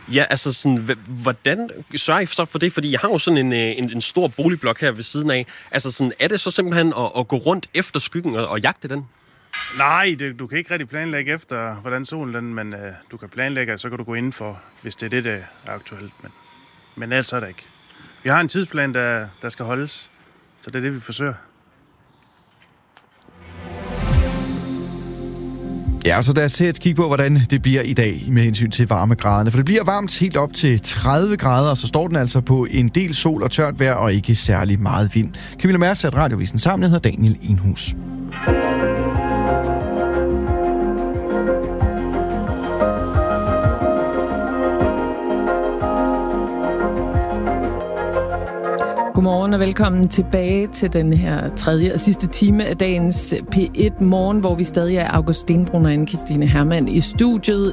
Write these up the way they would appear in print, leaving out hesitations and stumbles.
Ja, altså sådan, hvordan sørger I så for det? Fordi jeg har jo sådan en stor boligblok her ved siden af. Altså sådan, er det så simpelthen at gå rundt efter skyggen og jagte den? Nej, du kan ikke rigtig planlægge efter, hvordan solen den, men du kan planlægge, så kan du gå indenfor, hvis det er det, der er aktuelt. Men ellers er det ikke. Vi har en tidsplan, der skal holdes, så det er det, vi forsøger. Ja, så lad os se et kig på, hvordan det bliver i dag med hensyn til varmegraderne. For det bliver varmt helt op til 30 grader, og så står den altså på en del sol og tørt vejr og ikke særlig meget vind. Camilla Mærs sat Radiovisen sammen. Jeg hedder Daniel Enhus. Godmorgen og velkommen tilbage til den her tredje og sidste time af dagens P1 Morgen, hvor vi stadig er August Stenbrun og Anne-Christine Hermann i studiet.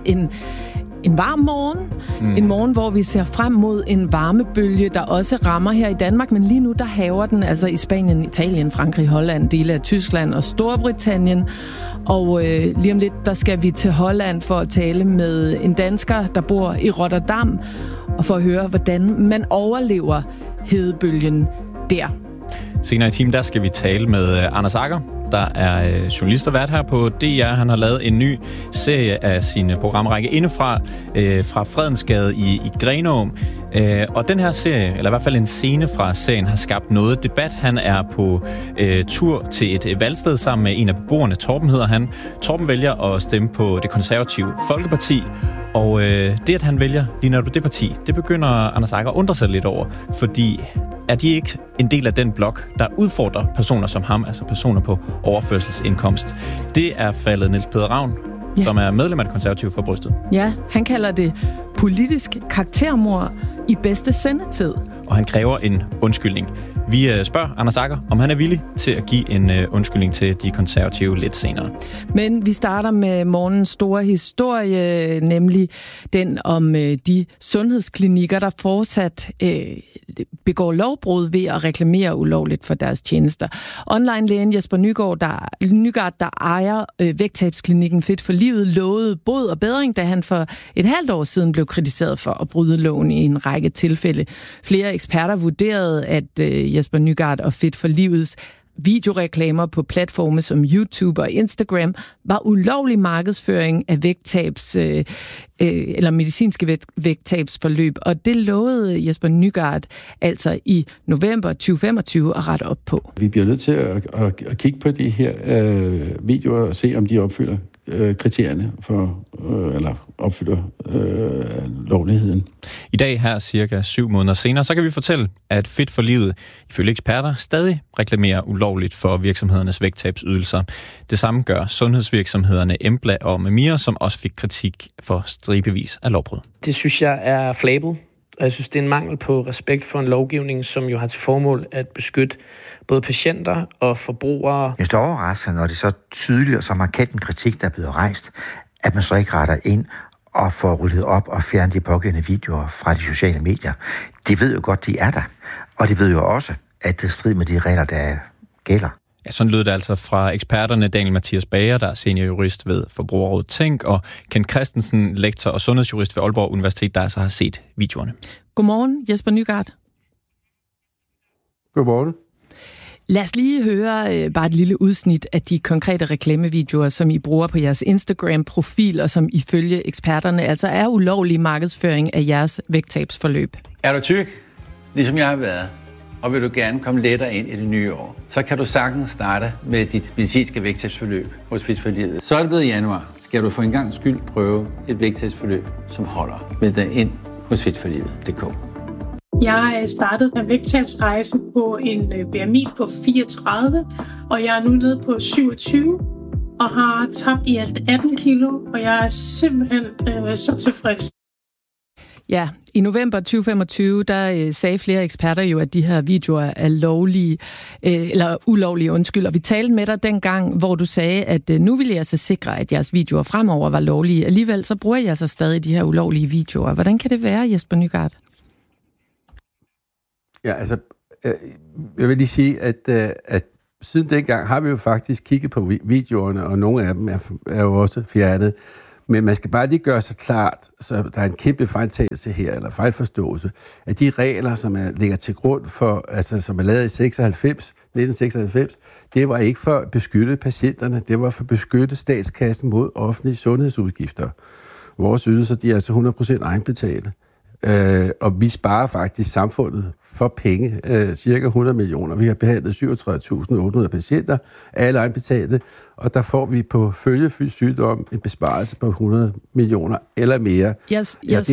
En varm morgen. En morgen, hvor vi ser frem mod en varmebølge, der også rammer her i Danmark. Men lige nu, der haver den altså i Spanien, Italien, Frankrig, Holland, dele af Tyskland og Storbritannien. Og lige om lidt, der skal vi til Holland for at tale med en dansker, der bor i Rotterdam, og for at høre, hvordan man overlever hedebølgen der. Senere i timen, der skal vi tale med Anders Agger, der er journalist og vært her på DR. Han har lavet en ny serie af sin programrække indefra fra Fredensgade i Grenaa. Og den her serie, eller i hvert fald en scene fra serien, har skabt noget debat. Han er på tur til et valgsted sammen med en af beboerne. Torben hedder han. Torben vælger at stemme på Det Konservative Folkeparti. Og det, at han vælger lige netop det parti, det begynder Anders Agger at undre sig lidt over. Fordi er de ikke en del af den blok, der udfordrer personer som ham, altså personer på overførselsindkomst? Det er faldet Niels Peder Ravn, som er medlem af Det Konservative, for brystet. Ja, han kalder det politisk karaktermord i bedste sendetid. Og han kræver en undskyldning. Vi spørger Anders Agger, om han er villig til at give en undskyldning til De Konservative lidt senere. Men vi starter med morgens store historie, nemlig den om de sundhedsklinikker, der fortsat begår lovbrud ved at reklamere ulovligt for deres tjenester. Online-lægen Jesper Nygaard, der ejer vægttabsklinikken Fit for Livet, lovede bod og bedring, da han for et halvt år siden blev kritiseret for at bryde loven i en række tilfælde. Flere eksperter vurderede, at Jesper Nygaard og Fit for Livets videoreklamer på platforme som YouTube og Instagram var ulovlig markedsføring af vægttabs eller medicinske vægttabsforløb, og det lovede Jesper Nygaard altså i november 2025 at rette op på. Vi bliver nødt til at kigge på de her videoer og se, om de opfylder kriterierne for, eller opfylder lovligheden. I dag her cirka 7 måneder senere, så kan vi fortælle, at Fit for Livet ifølge eksperter stadig reklamerer ulovligt for virksomhedernes vægttabsydelser. Det samme gør sundhedsvirksomhederne Embla og Memir, som også fik kritik for stribevis af lovbrud. Det synes jeg er flabet, og jeg synes, det er en mangel på respekt for en lovgivning, som jo har til formål at beskytte både patienter og forbrugere. Jeg står overrasket, når det så tydeligt og så markant en kritik, der er blevet rejst, at man så ikke retter ind og får rullet op og fjernet de pågældende videoer fra de sociale medier. De ved jo godt, de er der, og de ved jo også, at det strider med de regler, der gælder. Ja, sådan lød det altså fra eksperterne Daniel Mathias Bager, der er seniorjurist ved Forbrugerrådet Tænk, og Ken Christensen, lektor og sundhedsjurist ved Aalborg Universitet, der altså har set videoerne. Godmorgen, Jesper Nygaard. Godmorgen. Lad os lige høre bare et lille udsnit af de konkrete reklamevideoer, som I bruger på jeres Instagram-profil, og som ifølge eksperterne altså er ulovlig markedsføring af jeres vægttabsforløb. Er du tyk, ligesom jeg har været, og vil du gerne komme lettere ind i det nye år, så kan du sagtens starte med dit medicinske vægttabsforløb hos Fit for Livet. Så er det blevet januar. Skal du for en gang skyld prøve et vægttabsforløb, som holder. Meld dig ind hos fitforlivet.dk. Jeg startede en vægttabsrejse på en BMI på 34, og jeg er nu nede på 27 og har tabt i alt 18 kilo, og jeg er simpelthen så tilfreds. Ja, i november 2025, der sagde flere eksperter jo, at de her videoer er lovlige, eller ulovlige, og vi talte med dig dengang, hvor du sagde, at nu ville jeg så sikre, at jeres videoer fremover var lovlige. Alligevel så bruger jeg så stadig de her ulovlige videoer. Hvordan kan det være, Jesper Nygaard? Ja, altså, jeg vil lige sige, at siden dengang har vi jo faktisk kigget på videoerne, og nogle af dem er jo også fjernet. Men man skal bare lige gøre sig klart, så der er en kæmpe fejltagelse her, eller fejlforståelse, at de regler, som ligger til grund for, altså som er lavet i 1996, det var ikke for at beskytte patienterne, det var for at beskytte statskassen mod offentlige sundhedsudgifter. Vores ydelser, de er altså 100% egenbetalte. Og vi sparer faktisk samfundet for penge, cirka 100 millioner. Vi har behandlet 37.800 patienter, alle egenbetalte, og der får vi på følgefyldt sygdom en besparelse på 100 millioner eller mere. Jeg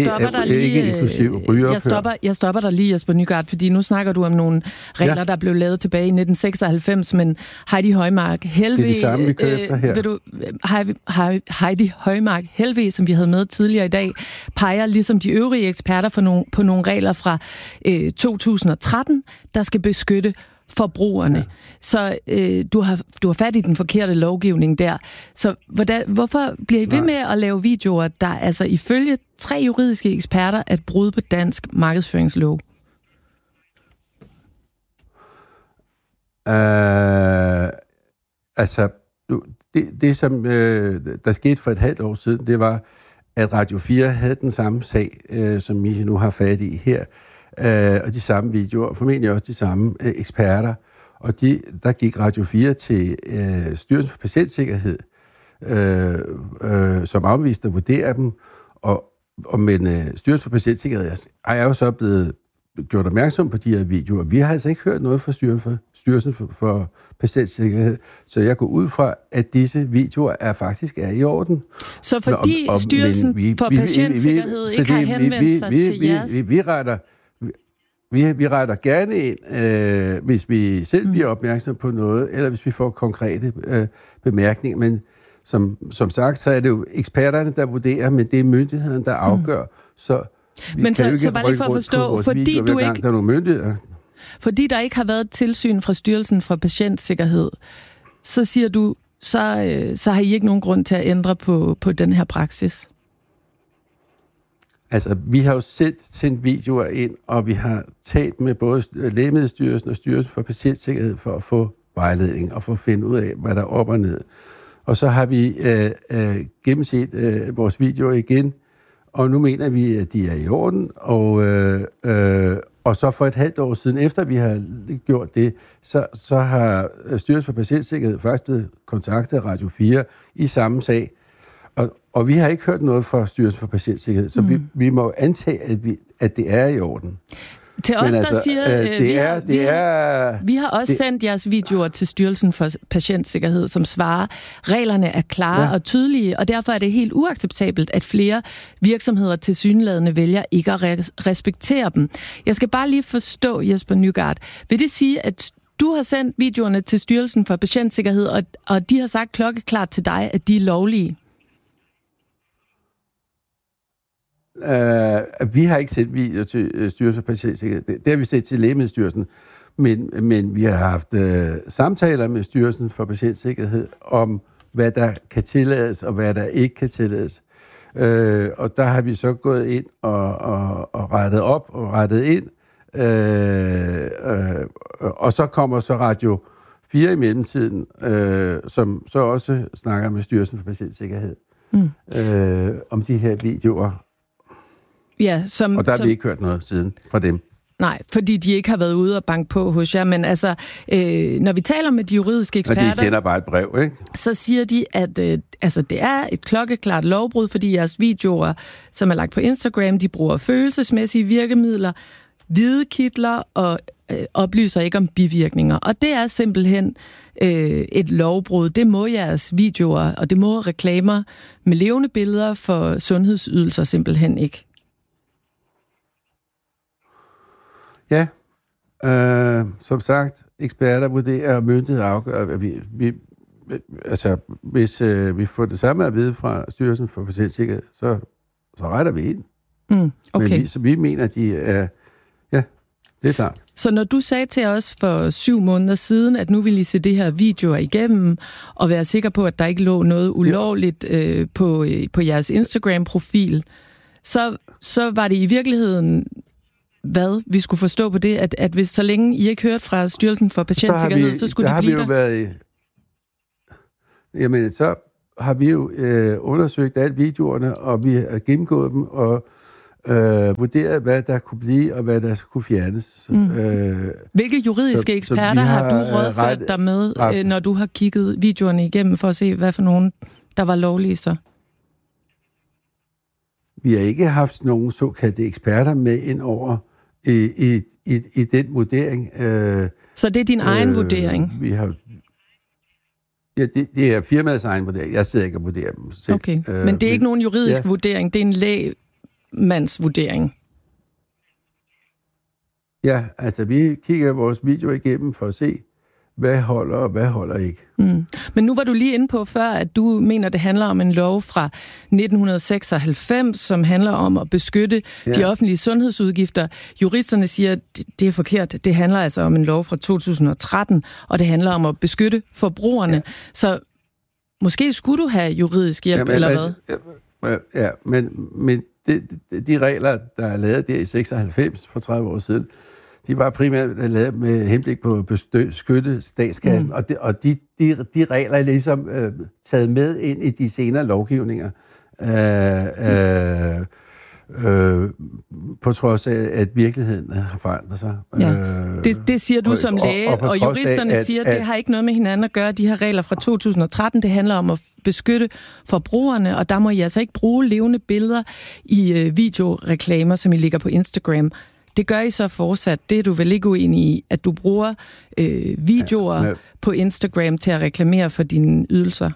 stopper dig lige, Jesper Nygaard, fordi nu snakker du om nogle regler, der blev lavet tilbage i 1996, men Heidi Højmark Helveg... Det er det samme, vi kører efter her. Heidi Højmark Helveg, som vi havde med tidligere i dag, peger ligesom de øvrige eksperter på nogle regler fra 2013, der skal beskytte forbrugerne. Ja. Så du har fat i den forkerte lovgivning der. Så hvorfor bliver I ved med at lave videoer, der altså ifølge 3 juridiske eksperter er et brud på dansk markedsføringslov? Det som der skete for et halvt år siden, det var, at Radio 4 havde den samme sag, som I nu har fat i her, og de samme videoer, formentlig også de samme eksperter. Og der gik Radio 4 til Styrelsen for Patientsikkerhed, som afviste at vurdere dem, men Styrelsen for Patientsikkerhed er jo så blevet gjort opmærksom på de her videoer. Vi har altså ikke hørt noget fra Styrelsen for Patientsikkerhed, så jeg går ud fra, at disse videoer faktisk er i orden. Så fordi Styrelsen for Patientsikkerhed ikke har henvendt sig til jeres... Vi retter gerne ind, hvis vi selv bliver opmærksom på noget, eller hvis vi får konkrete bemærkninger. Men som sagt, så er det jo eksperterne, der vurderer, men det er myndighederne, der afgør. Så men så bare lige for at forstå, fordi du ikke... Der er nogle myndigheder. Fordi der ikke har været et tilsyn fra Styrelsen for Patientsikkerhed, så siger du, så har I ikke nogen grund til at ændre på den her praksis. Altså, vi har jo sendt videoer ind, og vi har talt med både Lægemiddelstyrelsen og Styrelsen for Patientsikkerhed for at få vejledning og for at finde ud af, hvad der er op og ned. Og så har vi gennemset vores videoer igen, og nu mener vi, at de er i orden. Og så for et halvt år siden, efter vi har gjort det, så har Styrelsen for Patientsikkerhed faktisk blevet kontaktet af Radio 4 i samme sag. Og vi har ikke hørt noget fra Styrelsen for Patientsikkerhed, så vi må antage, at det er i orden. Til os, der siger, vi har også sendt jeres videoer til Styrelsen for Patientsikkerhed, som svarer, reglerne er klare og tydelige, og derfor er det helt uacceptabelt, at flere virksomheder tilsyneladende vælger ikke at respektere dem. Jeg skal bare lige forstå, Jesper Nygaard, vil det sige, at du har sendt videoerne til Styrelsen for Patientsikkerhed, og de har sagt klokkeklart til dig, at de er lovlige? Vi har ikke sendt video til Styrelsen for Patientsikkerhed. Det har vi set til Lægemiddelstyrelsen. Men vi har haft samtaler med Styrelsen for Patientsikkerhed om, hvad der kan tillades og hvad der ikke kan tillades. Og der har vi så gået ind og rettet op og rettet ind. Og så kommer så Radio 4 i mellemtiden, som så også snakker med Styrelsen for Patientsikkerhed om de her videoer. Ja, og der har vi ikke hørt noget siden fra dem. Nej, fordi de ikke har været ude og banke på hos jer, men altså, når vi taler med de juridiske eksperter... Og de sender bare et brev, ikke? Så siger de, at det er et klokkeklart lovbrud, fordi jeres videoer, som er lagt på Instagram, de bruger følelsesmæssige virkemidler, hvide kitler og oplyser ikke om bivirkninger. Og det er simpelthen et lovbrud. Det må jeres videoer, og det må reklamer med levende billeder for sundhedsydelser simpelthen ikke. Ja, som sagt, eksperter vurderer og myndigheder afgør, at hvis vi får det samme at vide fra Styrelsen for Patientsikkerhed, så retter vi ind. Okay. Men vi mener, at de er... Ja, det er klart. Så når du sagde til os for 7 måneder siden, at nu ville I se det her videoer igennem, og være sikker på, at der ikke lå noget ulovligt på jeres Instagram-profil, så var det i virkeligheden... Hvad vi skulle forstå på det, at hvis så længe I ikke hørt fra Styrelsen for Patientsikkerhed, så skulle det blive der? Jamen, så har vi jo undersøgt alle videoerne, og vi har gennemgået dem, og vurderet, hvad der kunne blive, og hvad der kunne fjernes. Hvilke juridiske eksperter har du rådført dig med, når du har kigget videoerne igennem, for at se, hvad for nogen, der var lovlige så? Vi har ikke haft nogen såkaldte eksperter med ind over i den vurdering. Så det er din egen vurdering? Vi har... Ja, det er firmaets egen vurdering. Jeg sidder ikke og vurderer dem selv. Okay, men det er ikke nogen juridisk vurdering, det er en lægmandsvurdering? Ja, altså vi kigger vores video igennem for at se, hvad holder og hvad holder ikke. Men nu var du lige inde på før, at du mener, det handler om en lov fra 1996, som handler om at beskytte de offentlige sundhedsudgifter. Juristerne siger, at det er forkert. Det handler altså om en lov fra 2013, og det handler om at beskytte forbrugerne. Ja. Så måske skulle du have juridisk hjælp, eller hvad? Ja, men de regler, der er lavet der i 96 for 30 år siden, de var primært lavet med henblik på at beskytte statskassen, og de regler er ligesom taget med ind i de senere lovgivninger, på trods af, at virkeligheden har forandret sig. Ja. Det siger du som læge, og juristerne siger, at det har ikke noget med hinanden at gøre. De her regler fra 2013, det handler om at beskytte forbrugerne, og der må I altså ikke bruge levende billeder i videoreklamer, som I ligger på Instagram. Det gør I så fortsat. Det er du vel ikke uenig i, at du bruger videoer på Instagram til at reklamere for dine ydelser?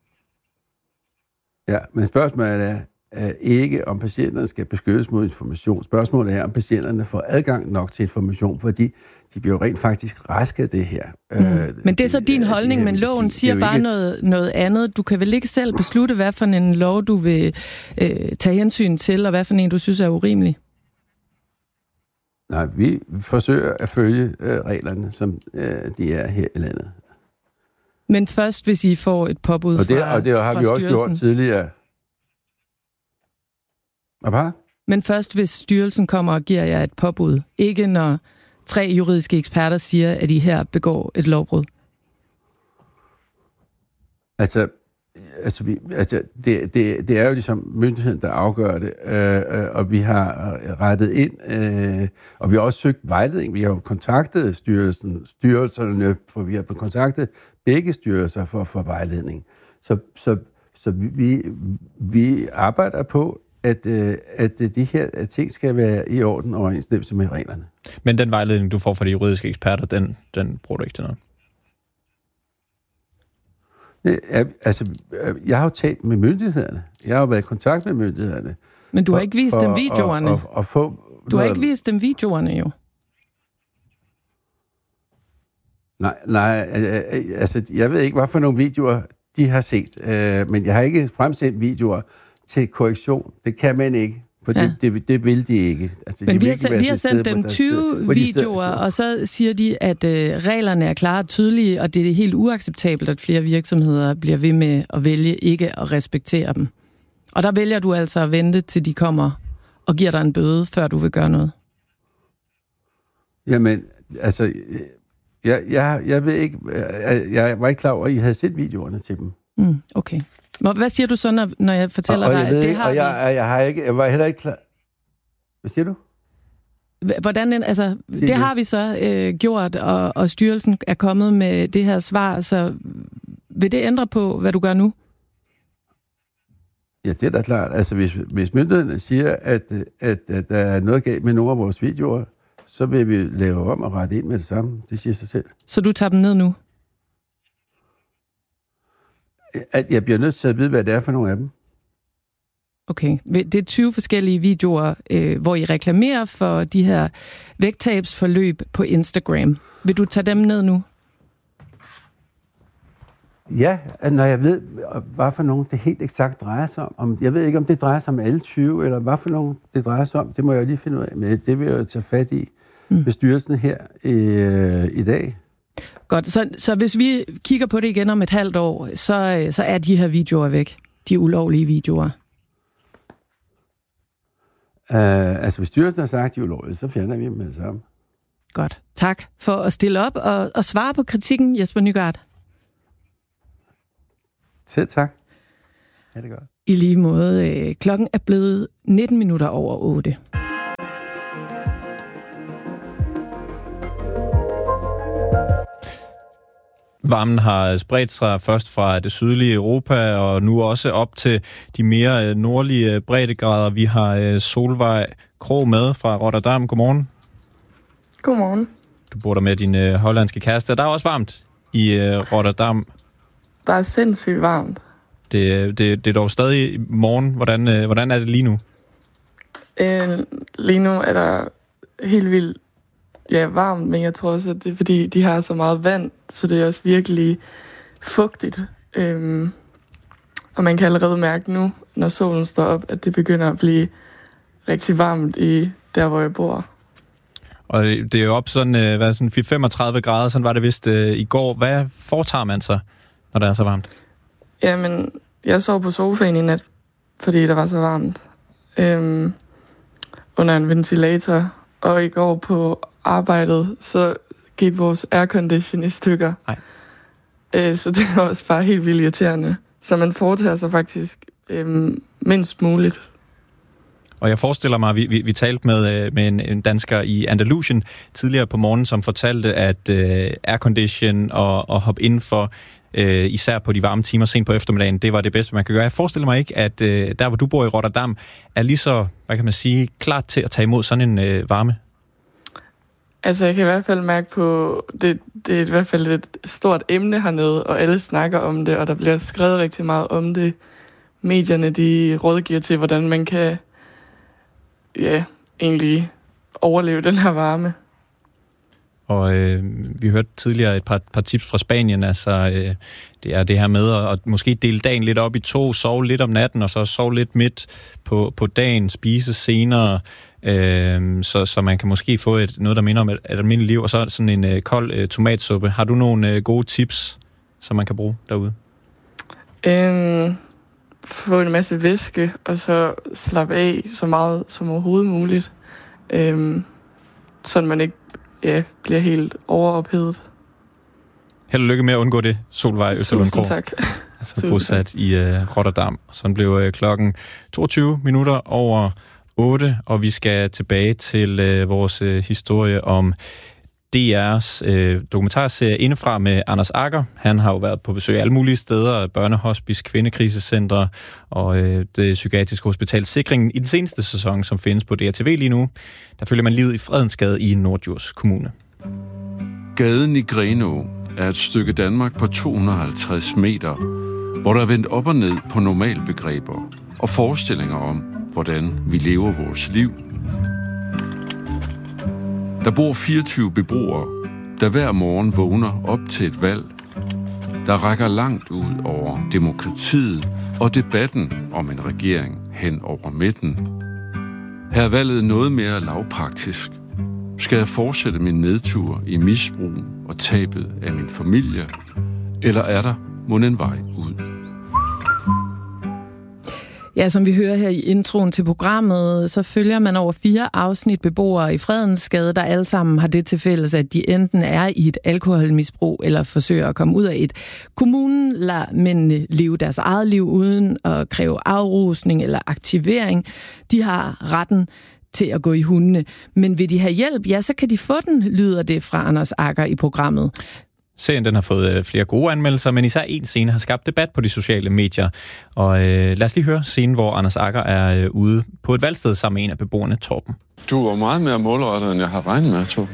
Ja, men spørgsmålet er ikke, om patienterne skal beskyttes mod information. Spørgsmålet er, om patienterne får adgang nok til information, fordi de bliver jo rent faktisk raske af det her. Men det er så din holdning, men loven siger bare noget andet. Du kan vel ikke selv beslutte, hvad for en lov du vil tage hensyn til, og hvad for en du synes er urimelig? Nej, vi forsøger at følge reglerne, som de er her i landet. Men først, hvis I får et påbud fra styrelsen? Og det har vi også gjort tidligere. Hvad? Men først, hvis styrelsen kommer og giver jer et påbud. Ikke når 3 juridiske eksperter siger, at I her begår et lovbrud. Det er jo ligesom myndigheden, der afgør det, og vi har rettet ind, og vi har også søgt vejledning. Vi har jo kontaktet styrelserne, for vi har kontaktet begge styrelser for vejledning. Så vi arbejder på, at de her ting skal være i orden og overensstemmelse med reglerne. Men den vejledning, du får fra de juridiske eksperter, den bruger du ikke til noget? Jeg har jo talt med myndighederne. Jeg har jo været i kontakt med myndighederne. Men du har ikke vist dem videoerne. Du har ikke vist dem videoerne, jo. Nej, jeg ved ikke, hvad for nogle videoer de har set. Men jeg har ikke fremsendt videoer til korrektion. Det kan man ikke. For det vil de ikke. Men vi har sendt dem 20 videoer, og så siger de, at reglerne er klare og tydelige, og det er helt uacceptabelt, at flere virksomheder bliver ved med at vælge ikke at respektere dem. Og der vælger du altså at vente, til de kommer og giver dig en bøde, før du vil gøre noget. Jamen, jeg ved ikke, jeg var ikke klar over, at I havde set videoerne til dem. Okay. Hvad siger du så, når jeg fortæller dig, at det har jeg var heller ikke klar. Hvad siger du? Hvordan, det har vi så gjort, og styrelsen er kommet med det her svar, så vil det ændre på, hvad du gør nu? Ja, det er da klart. Hvis myndighederne siger, at der er noget galt med nogle af vores videoer, så vil vi lave om og rette ind med det samme. Det siger sig selv. Så du tager dem ned nu? At jeg bliver nødt til at vide, hvad det er for nogle af dem. Okay. Det er 20 forskellige videoer, hvor I reklamerer for de her vægttabsforløb på Instagram. Vil du tage dem ned nu? Ja, når jeg ved, hvad for nogen det helt eksakt drejer sig om. Jeg ved ikke, om det drejer sig om alle 20, eller hvad for nogen det drejer sig om. Det må jeg lige finde ud af. Men det vil jeg jo tage fat i ved styrelsen her i dag. Godt, så hvis vi kigger på det igen om et halvt år, så er de her videoer væk. De ulovlige videoer. Hvis styrelsen har sagt, de er ulovlige, så fjerner vi dem med det samme. Godt. Tak for at stille op og svare på kritikken, Jesper Nygaard. Selv tak. Ha' det godt. I lige måde. Klokken er blevet 19 minutter over 8. Varmen har spredt sig først fra det sydlige Europa, og nu også op til de mere nordlige breddegrader. Vi har Solvej Krog med fra Rotterdam. Godmorgen. Godmorgen. Du bor der med din hollandske kæreste. Der er også varmt i Rotterdam. Der er sindssygt varmt. Det er dog stadig morgen. Hvordan er det lige nu? Lige nu er der helt vildt varmt, men jeg tror også, at det er fordi, de har så meget vand, så det er også virkelig fugtigt. Og man kan allerede mærke nu, når solen står op, at det begynder at blive rigtig varmt der, hvor jeg bor. Og det er jo op sådan 35 grader, sådan var det vist i går. Hvad foretager man så, når det er så varmt? Jamen, jeg sov på sofaen i nat, fordi der var så varmt. Under en ventilator. Og i går på arbejdet, så gik vores aircondition i stykker. Så det er også bare helt vildt irriterende. Så man foretager sig faktisk mindst muligt. Og jeg forestiller mig, at vi talte med en dansker i Andalusien tidligere på morgen, som fortalte, at aircondition og hoppe indenfor, især på de varme timer sent på eftermiddagen, det var det bedste, man kan gøre. Jeg forestiller mig ikke, at der, hvor du bor i Rotterdam, er lige så, hvad kan man sige, klart til at tage imod sådan en varme. Altså, jeg kan i hvert fald mærke på, det er i hvert fald et stort emne hernede, og alle snakker om det, og der bliver skrevet rigtig meget om det. Medierne, de rådgiver til, hvordan man kan, egentlig overleve den her varme. Og vi hørte tidligere et par tips fra Spanien, altså det er det her med at måske dele dagen lidt op i to, sove lidt om natten, og så sove lidt midt på dagen, spise senere, så man kan måske få noget, der minder om et almindeligt liv, og så sådan en kold tomatsuppe. Har du nogle gode tips, som man kan bruge derude? Få en masse væske, og så slappe af så meget som overhovedet muligt, så man ikke bliver helt overophedet. Held og lykke med at undgå det, Solvej Østerlund Krog. Tusind tak. Altså bosat i Rotterdam. Sådan blev klokken 22 minutter over 8, og vi skal tilbage til vores historie om DR's dokumentarserie Indefra med Anders Agger. Han har jo været på besøg alle mulige steder, børnehospice, kvindekrisecentre og det psykiatriske hospital Sikringen i den seneste sæson, som findes på DRTV lige nu. Der følger man livet i Fredensgade i Norddjurs Kommune. Gaden i Grenaa er et stykke Danmark på 250 meter, hvor der er vendt op og ned på normalbegreber og forestillinger om, hvordan vi lever vores liv. Der bor 24 beboere, der hver morgen vågner op til et valg, der rækker langt ud over demokratiet og debatten om en regering hen over midten. Her er valget noget mere lavpraktisk. Skal jeg fortsætte min nedtur i misbrug og tabet af min familie, eller er der mon en vej ud? Ja, som vi hører her i introen til programmet, så følger man over 4 afsnit beboere i Fredensgade, der alle sammen har det til fælles, at de enten er i et alkoholmisbrug eller forsøger at komme ud af et. Kommunen lader mændene leve deres eget liv uden at kræve afrusning eller aktivering. De har retten til at gå i hundene. Men vil de have hjælp, ja, så kan de få den, lyder det fra Anders Agger i programmet. Serien den har fået flere gode anmeldelser, men især en scene har skabt debat på de sociale medier. Og lad os lige høre scenen, hvor Anders Agger er ude på et valgsted sammen med en af beboerne, Torben. Du var meget mere målrettet, end jeg har regnet med, Torben.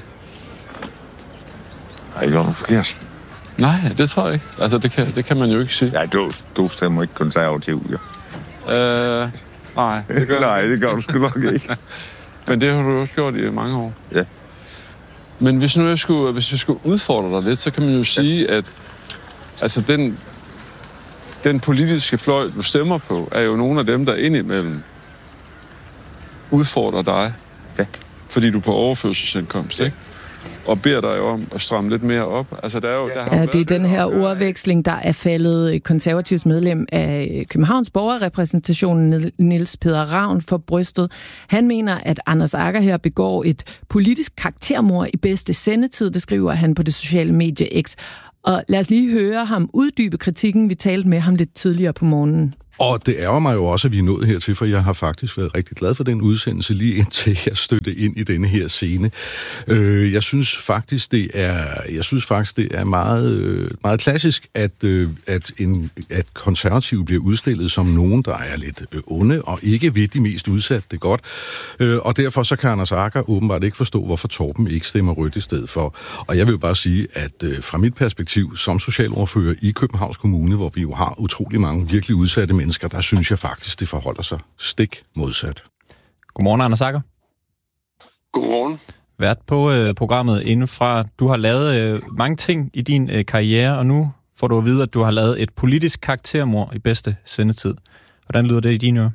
Har I gjort noget forkert? Nej, det tror jeg ikke. Altså, det kan man jo ikke sige. Nej, du stemmer ikke konservativ, jo. Nej, det gør Nej, det gør du sgu nok ikke. Men det har du også gjort i mange år. Ja. Men hvis jeg skulle udfordre dig lidt, så kan man jo sige, at altså den politiske fløj, du stemmer på, er jo nogle af dem, der indimellem udfordrer dig. Ja. Fordi du er på overførselsindkomst, ikke? Og beder dig om at stramme lidt mere op. Altså, det er den her ordveksling, der er faldet konservativs medlem af Københavns borgerrepræsentation, Niels Peder Ravn, for brystet. Han mener, at Anders Agger her begår et politisk karaktermord i bedste sendetid, det skriver han på det sociale medie X. Og lad os lige høre ham uddybe kritikken, vi talte med ham lidt tidligere på morgenen. Og det ærger mig jo også, at vi er nået hertil, for jeg har faktisk været rigtig glad for den udsendelse, lige indtil jeg stødte ind i denne her scene. Jeg synes faktisk, det er meget klassisk, at konservative bliver udstillet som nogen, der er lidt onde, og ikke ved de mest udsatte det godt. Og derfor så kan Anders Agger åbenbart ikke forstå, hvorfor Torben ikke stemmer rødt i stedet for. Og jeg vil bare sige, at fra mit perspektiv som socialordfører i Københavns Kommune, hvor vi jo har utrolig mange virkelig udsatte mennesker, der synes jeg faktisk, det forholder sig stik modsat. Godmorgen, Anders Agger. Godmorgen. Vært på programmet indefra. Du har lavet mange ting i din karriere, og nu får du at vide, at du har lavet et politisk karaktermord i bedste sendetid. Hvordan lyder det i dine ører?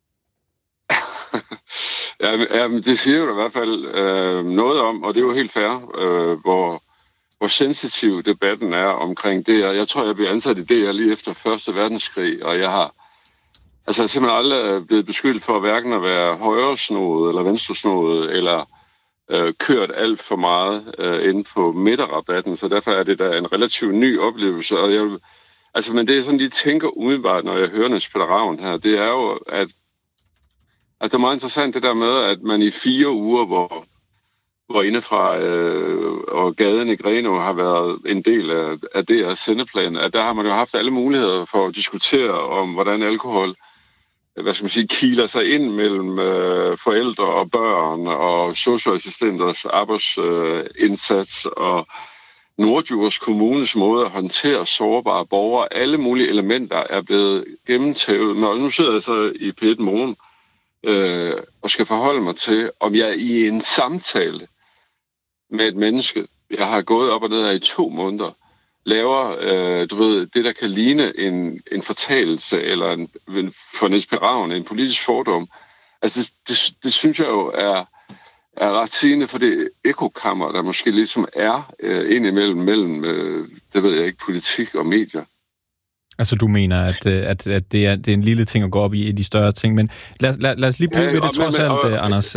Ja, det siger jo i hvert fald noget om, og det er jo helt fair, hvor sensitiv debatten er omkring det. Jeg tror, jeg blev ansat i DR lige efter 1. verdenskrig, og jeg har simpelthen aldrig blevet beskyldt for hverken at være højresnodet eller venstresnodet, eller kørt alt for meget inde på midterrabatten, så derfor er det da en relativt ny oplevelse. Og men det er sådan, de tænker umiddelbart, når jeg hører Niels Peter Ravn her, det er jo, at det er meget interessant det der med, at man i 4 uger, hvor indefra og gaden i Grenaa har været en del af DR's sendeplan, at der har man jo haft alle muligheder for at diskutere om, hvordan alkohol, kiler sig ind mellem forældre og børn og socioassistenters arbejdsindsats og Nordjurs Kommunes måde at håndtere sårbare borgere. Alle mulige elementer er blevet gennemtævet. Nu sidder jeg så i P1 Morgen og skal forholde mig til, om jeg i en samtale med et menneske, jeg har gået op og ned i 2 måneder, laver, det der kan ligne en fortalelse, eller for Niels Peter Ravn, en politisk fordom. Altså, det synes jeg jo er ret sigende for det ekokammer, der måske ligesom er indimellem mellem, det ved jeg ikke, politik og medier. Altså, du mener, at det er en lille ting at gå op i de større ting, men lad os lige blive ved det trods alt, Anders.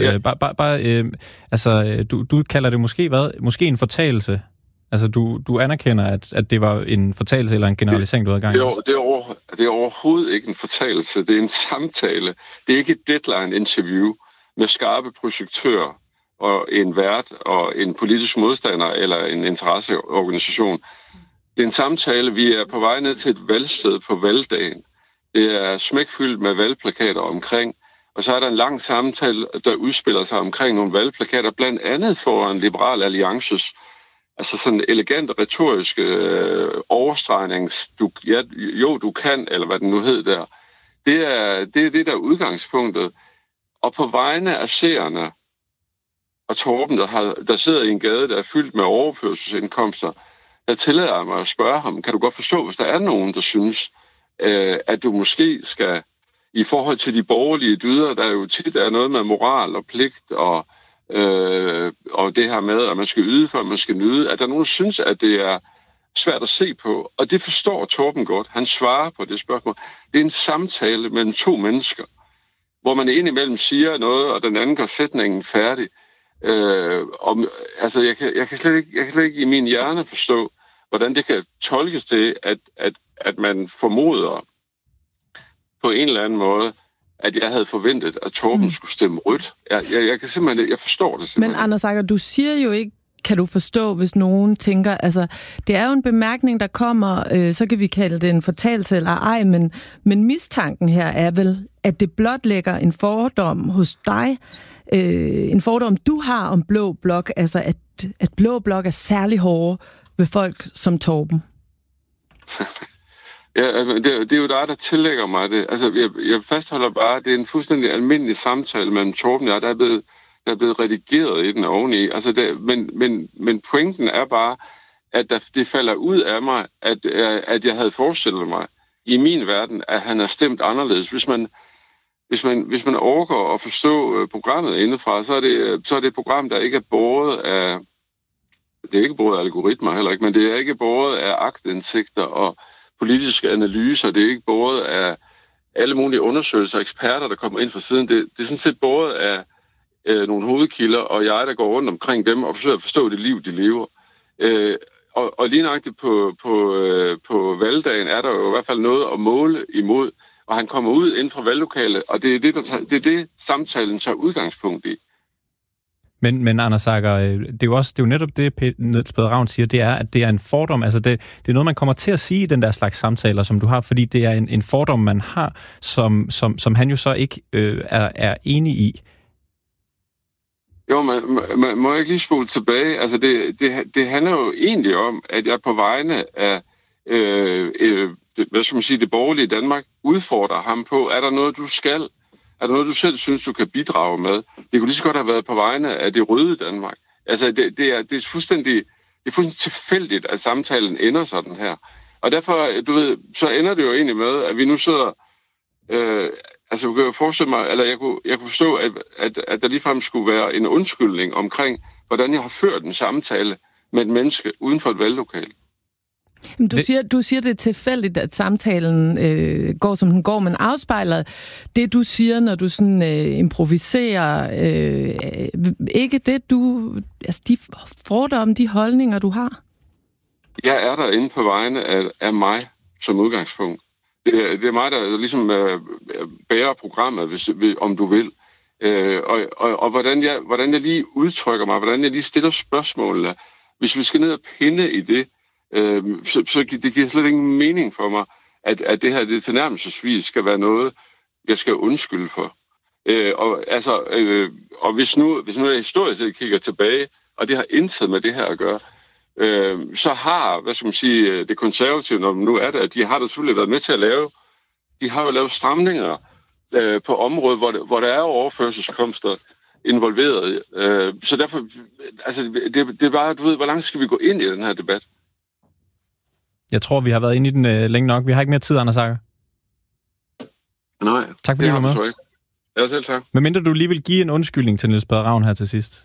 Ja. Du kalder det måske hvad? Måske en fortalelse. Altså, du anerkender, at det var en fortalelse eller en generalisering, du havde gang i? Det er overhovedet ikke en fortalelse. Det er en samtale. Det er ikke et deadline-interview med skarpe projektører og en vært og en politisk modstander eller en interesseorganisation. Det er en samtale. Vi er på vej ned til et valgsted på valgdagen. Det er smækfyldt med valgplakater omkring. Og så er der en lang samtale, der udspiller sig omkring nogle valgplakater, blandt andet foran Liberal Alliances sådan elegant retoriske overstregnings, du kan, eller hvad den nu hed der. Det er det, der er udgangspunktet. Og på vegne af seerne og Torben, der sidder i en gade, der er fyldt med overførselsindkomster, der tillader jeg mig at spørge ham, kan du godt forstå, hvis der er nogen, der synes, at du måske skal, i forhold til de borgerlige dyder, der jo tit er noget med moral og pligt og det her med, at man skal yde, før man skal nyde, at der nogen, der synes, at det er svært at se på. Og det forstår Torben godt. Han svarer på det spørgsmål. Det er en samtale mellem 2 mennesker, hvor man indimellem siger noget, og den anden gør sætningen færdig. Jeg kan slet ikke i min hjerne forstå, hvordan det kan tolkes til, at man formoder på en eller anden måde, at jeg havde forventet, at Torben skulle stemme rødt. Jeg kan simpelthen, jeg forstår det simpelthen. Men Anders Agger, du siger jo ikke, kan du forstå, hvis nogen tænker, det er jo en bemærkning, der kommer, så kan vi kalde det en fortalelse eller ej, men mistanken her er vel, at det blot lægger en fordom hos dig, en fordom, du har om Blå Blok, at Blå Blok er særlig hårde ved folk som Torben. Ja, det er jo dig, der tillægger mig det. Altså, jeg fastholder bare, at det er en fuldstændig almindelig samtale mellem Torben og jeg, der er blevet redigeret i den oveni. Altså, men pointen er bare, at det falder ud af mig, at jeg havde forestillet mig i min verden, at han er stemt anderledes. Hvis man overgår at forstå programmet indefra, så er det et program, der ikke er båret af... Det er ikke båret af algoritmer heller ikke, men det er ikke båret af aktindsigter og politiske analyser. Det er ikke båret af alle mulige undersøgelser og eksperter, der kommer ind fra siden. Det er sådan set båret af nogle hovedkilder, og jeg, der går rundt omkring dem og forsøger at forstå det liv, de lever. Og lige nøjagtigt på valgdagen er der jo i hvert fald noget at måle imod. og han kommer ud inden for valglokalet, og det er det samtalen tager udgangspunkt i. Men Anders Agger, det er jo netop det, Niels Peder Ravn siger, det er, at det er en fordom. Altså det er noget, man kommer til at sige i den der slags samtaler, som du har, fordi det er en fordom, man har, som han jo så ikke er enig i. Jo, man må ikke lige spole tilbage. Altså det handler jo egentlig om, at jeg på vegne af hvad skal man sige, det borgerlige Danmark udfordrer ham på, er der noget, du skal? Er der noget, du selv synes, du kan bidrage med? Det kunne lige så godt have været på vegne af det røde Danmark. Altså, det er fuldstændig tilfældigt, at samtalen ender sådan her. Og derfor, du ved, så ender det jo egentlig med, at vi nu sidder... altså, jeg kunne forestille mig, eller jeg kunne forstå, at der ligefrem skulle være en undskyldning omkring, hvordan jeg har ført en samtale med et menneske uden for et valglokale. Du siger, det er tilfældigt, at samtalen går, som den går, men afspejler det, du siger, når du sådan improviserer, ikke det, altså de fordomme, de holdninger, du har? Jeg er derinde på vegne af mig som udgangspunkt. Det er mig, der ligesom bærer programmet, om du vil. Og hvordan jeg lige udtrykker mig, hvordan jeg lige stiller spørgsmålene. Hvis vi skal ned og pinde i det, så det giver slet ingen mening for mig, at det her det tilnærmelsesvis skal være noget, jeg skal undskylde for. Og hvis nu jeg historisk kigger tilbage, og det har intet med det her at gøre, så har, hvad skal man sige, det konservative, når nu er det, de har selvfølgelig været med til at lave, de har jo lavet stramninger på området, hvor der er overførselskomster involveret. Så derfor, altså det er bare, du ved, hvor langt skal vi gå ind i den her debat? Jeg tror, vi har været inde i den længe nok. Vi har ikke mere tid, Anders Agger. Nej. Tak fordi du var med. Ja, selv tak. Men mindre du lige vil give en undskyldning til Niels Peder Ravn her til sidst.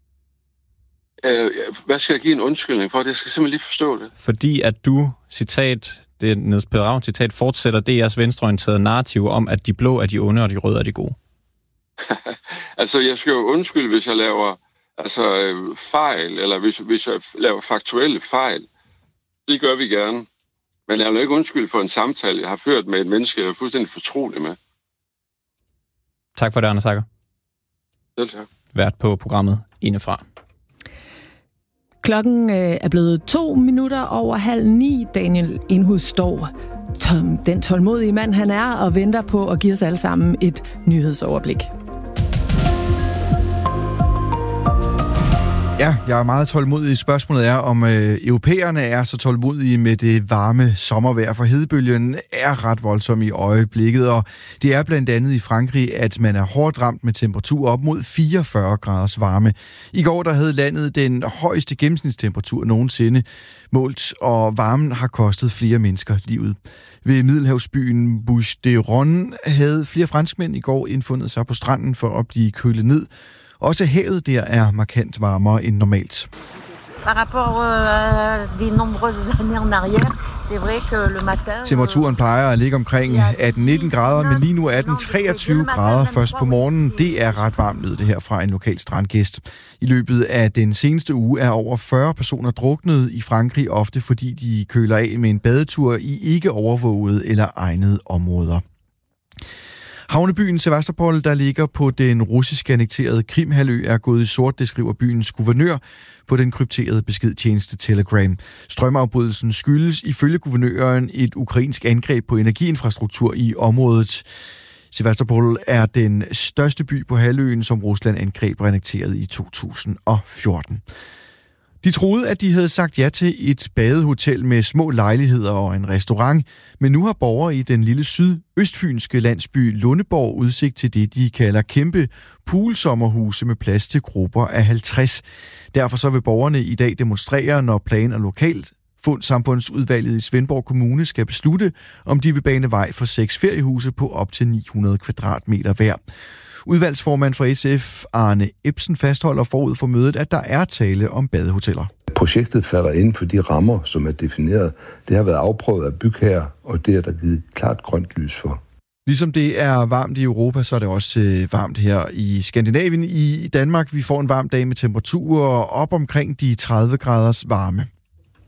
Hvad skal jeg give en undskyldning for? Jeg skal simpelthen lige forstå det. Fordi at du, det Niels Peder Ravn citat, fortsætter DR's venstreorienterede narrativ om, at de blå er de onde, og de røde er de gode. Altså, jeg skal jo undskylde, hvis jeg laver fejl, eller hvis jeg laver faktuelle fejl. Det gør vi gerne. Men jeg vil ikke undskylde for en samtale, jeg har ført med et menneske, jeg er fuldstændig fortrolig med. Tak for det, Anders Agger. Selv tak. Vært på programmet Indefra. Klokken er blevet 8:02. Daniel Indhus står den tålmodige mand, han er, og venter på at give os alle sammen et nyhedsoverblik. Ja, jeg er meget tålmodig. Spørgsmålet er, om europæerne er så tålmodige med det varme sommervejr, for hedebølgen er ret voldsom i øjeblikket, og det er blandt andet i Frankrig, at man er hårdt ramt med temperatur op mod 44 graders varme. I går der havde landet den højeste gennemsnitstemperatur nogensinde målt, og varmen har kostet flere mennesker livet. Ved middelhavsbyen Bouches-du-Rhône havde flere franskmænd i går indfundet sig på stranden for at blive kølet ned. Også havet der er markant varmere end normalt. Temperaturen plejer at ligge omkring 18-19 grader, men lige nu er den 23 grader først på morgenen. Det er ret varmt, lød det her fra en lokal strandgæst. I løbet af den seneste uge er over 40 personer druknet i Frankrig, ofte fordi de køler af med en badetur i ikke overvågede eller egnede områder. Havnebyen Sevastopol, der ligger på den russisk annekterede Krimhalvø, er gået i sort, det skriver byens guvernør på den krypterede beskedtjeneste Telegram. Strømafbrydelsen skyldes ifølge guvernøren et ukrainsk angreb på energiinfrastruktur i området. Sevastopol er den største by på halvøen, som Rusland angreb og annekterede i 2014. De troede, at de havde sagt ja til et badehotel med små lejligheder og en restaurant, men nu har borgere i den lille sydøstfynske landsby Lundeborg udsigt til det, de kalder kæmpe poolsommerhuse med plads til grupper af 50. Derfor så vil borgerne i dag demonstrere, når plan- og lokalt samfundsudvalget i Svendborg Kommune skal beslutte, om de vil bane vej for 6 feriehuse på op til 900 kvadratmeter hver. Udvalgsformand for SF, Arne Ebsen, fastholder forud for mødet, at der er tale om badehoteller. Projektet falder inden for de rammer, som er defineret. Det har været afprøvet af bygherrer, og det er der givet klart grønt lys for. Ligesom det er varmt i Europa, så er det også varmt her i Skandinavien. I Danmark vi får en varm dag med temperaturer op omkring de 30 graders varme.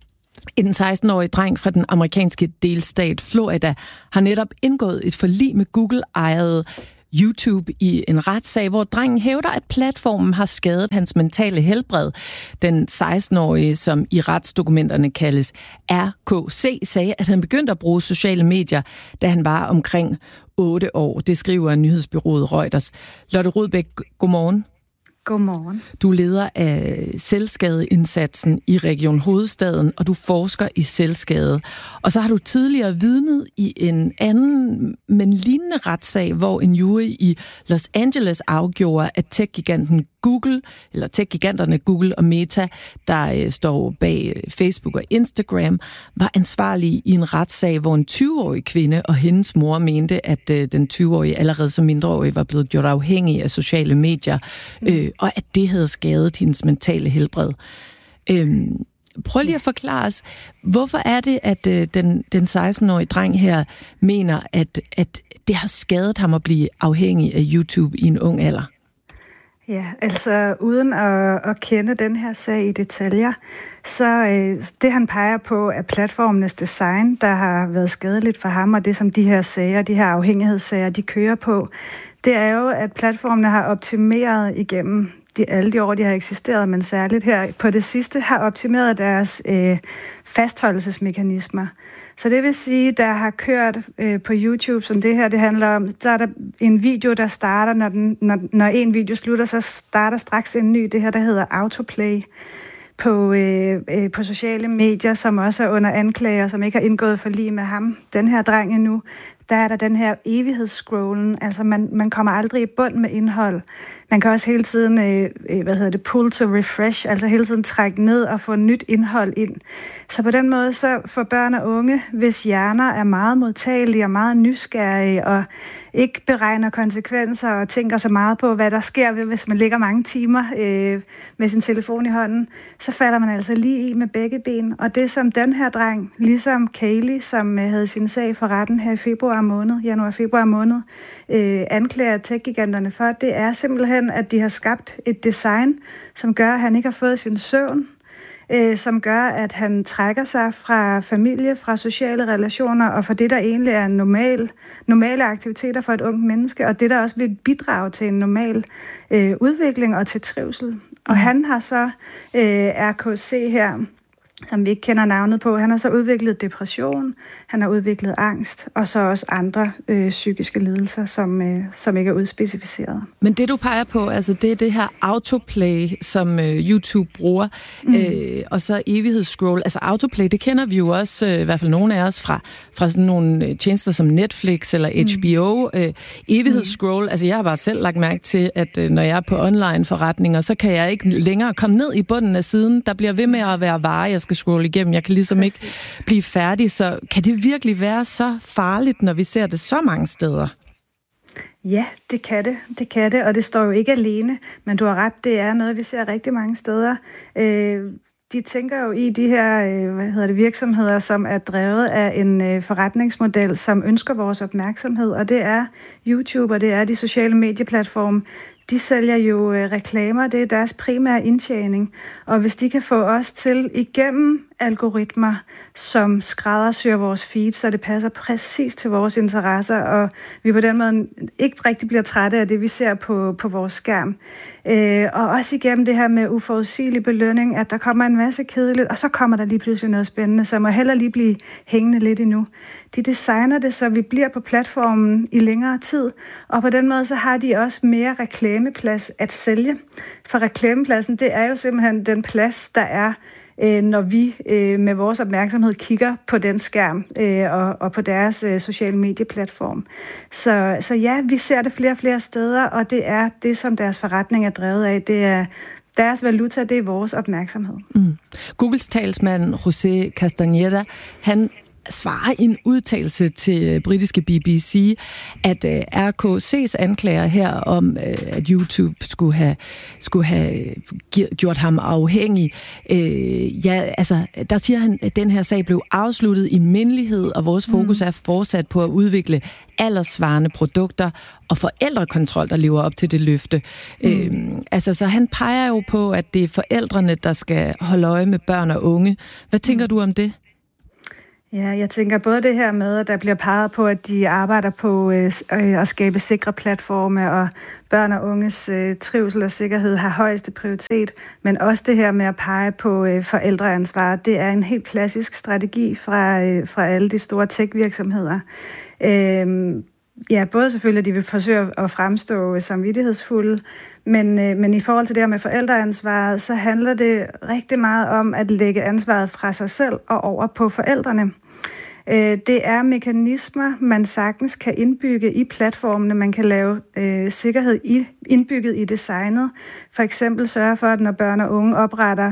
En 16-årig dreng fra den amerikanske delstat Florida har netop indgået et forlig med Google-ejede YouTube i en retssag, hvor drengen hævder, at platformen har skadet hans mentale helbred. Den 16-årige, som i retsdokumenterne kaldes RKC, sagde, at han begyndte at bruge sociale medier, da han var omkring 8 år. Det skriver nyhedsbureauet Reuters. Lotte Rudbæk, godmorgen. Godmorgen. Du er leder af selvskadeindsatsen i Region Hovedstaden, og du forsker i selvskade. Og så har du tidligere vidnet i en anden, men lignende retssag, hvor en jury i Los Angeles afgjorde, at tech-giganterne Google og Meta, der står bag Facebook og Instagram, var ansvarlige i en retssag, hvor en 20-årig kvinde og hendes mor mente, at den 20-årige allerede som mindreårig var blevet gjort afhængig af sociale medier, og at det havde skadet hendes mentale helbred. Prøv lige at forklare os, hvorfor er det, at den 16-årige dreng her mener, at det har skadet ham at blive afhængig af YouTube i en ung alder? Ja, altså uden at kende den her sag i detaljer, så det han peger på er platformenes design, der har været skadeligt for ham, og det som de her sager, de her afhængighedssager, de kører på, det er jo, at platformene har optimeret igennem alle de år, de har eksisteret, men særligt her på det sidste, har optimeret deres fastholdelsesmekanismer. Så det vil sige, der har kørt på YouTube, som det her det handler om, så er der en video, der starter, når en video slutter, så starter straks en ny, det her, der hedder autoplay på sociale medier, som også er under anklager, som ikke har indgået forlig med ham. Den her dreng endnu, der er der den her evighedsscrollen, altså man kommer aldrig i bund med indhold. Man kan også hele tiden, pull to refresh, altså hele tiden trække ned og få nyt indhold ind. Så på den måde, så for børn og unge, hvis hjerner er meget modtagelige og meget nysgerrige og ikke beregner konsekvenser og tænker så meget på, hvad der sker, hvis man ligger mange timer med sin telefon i hånden, så falder man altså lige i med begge ben. Og det som den her dreng, ligesom Kaylee, som havde sin sag for retten her i januar-februar måned, anklager tech-giganterne for, det er simpelthen, at de har skabt et design, som gør, at han ikke har fået sin søvn, som gør, at han trækker sig fra familie, fra sociale relationer og fra det, der egentlig er normale aktiviteter for et ungt menneske, og det, der også vil bidrage til en normal udvikling og til trivsel. Og han har så RKC her, som vi ikke kender navnet på. Han har så udviklet depression, han har udviklet angst, og så også andre psykiske lidelser, som ikke er udspecificeret. Men det, du peger på, altså det er det her autoplay, som YouTube bruger, og så evighedsscroll. Altså autoplay, det kender vi jo også, i hvert fald nogle af os, fra sådan nogle tjenester som Netflix eller HBO. Evighedsscroll, altså jeg har bare selv lagt mærke til, at når jeg er på online-forretninger, så kan jeg ikke længere komme ned i bunden af siden. Der bliver ved med at være varer, jeg skal scrolle igennem. Jeg kan ligesom ikke blive færdig, så kan det virkelig være så farligt, når vi ser det så mange steder? Ja, det kan det. Det kan det, og det står jo ikke alene, men du har ret, det er noget, vi ser rigtig mange steder. De tænker jo i de her virksomheder, som er drevet af en forretningsmodel, som ønsker vores opmærksomhed, og det er YouTube, og det er de sociale medieplatforme. De sælger jo reklamer, det er deres primære indtjening, og hvis de kan få os til igennem algoritmer, som skræddersyr vores feed, så det passer præcis til vores interesser, og vi på den måde ikke rigtig bliver trætte af det, vi ser på vores skærm. Og også igennem det her med uforudsigelig belønning, at der kommer en masse kedeligt, og så kommer der lige pludselig noget spændende, så må heller lige blive hængende lidt endnu. De designer det, så vi bliver på platformen i længere tid, og på den måde så har de også mere reklameplads at sælge. For reklamepladsen, det er jo simpelthen den plads, der er, når vi med vores opmærksomhed kigger på den skærm og på deres sociale medieplatform. Så ja, vi ser det flere og flere steder, og det er det, som deres forretning er drevet af. Det er deres valuta, det er vores opmærksomhed. Googles talsmand José Castañeda, han svarer i en udtalelse til britiske BBC, at RKC's anklager her om, at YouTube skulle have gjort ham afhængig. Der siger han, at den her sag blev afsluttet i mindelighed, og vores fokus er fortsat på at udvikle alderssvarende produkter og forældrekontrol, der lever op til det løfte. Så han peger jo på, at det er forældrene, der skal holde øje med børn og unge. Hvad tænker du om det? Ja, jeg tænker både det her med, at der bliver peget på, at de arbejder på at skabe sikre platforme, og børn og unges trivsel og sikkerhed har højeste prioritet, men også det her med at pege på forældreansvar. Det er en helt klassisk strategi fra alle de store tech-virksomheder. Ja, både selvfølgelig, at de vil forsøge at fremstå samvittighedsfulde, men i forhold til det her med forældreansvaret, så handler det rigtig meget om at lægge ansvaret fra sig selv og over på forældrene. Det er mekanismer, man sagtens kan indbygge i platformene. Man kan lave sikkerhed indbygget i designet. For eksempel sørge for, at når børn og unge opretter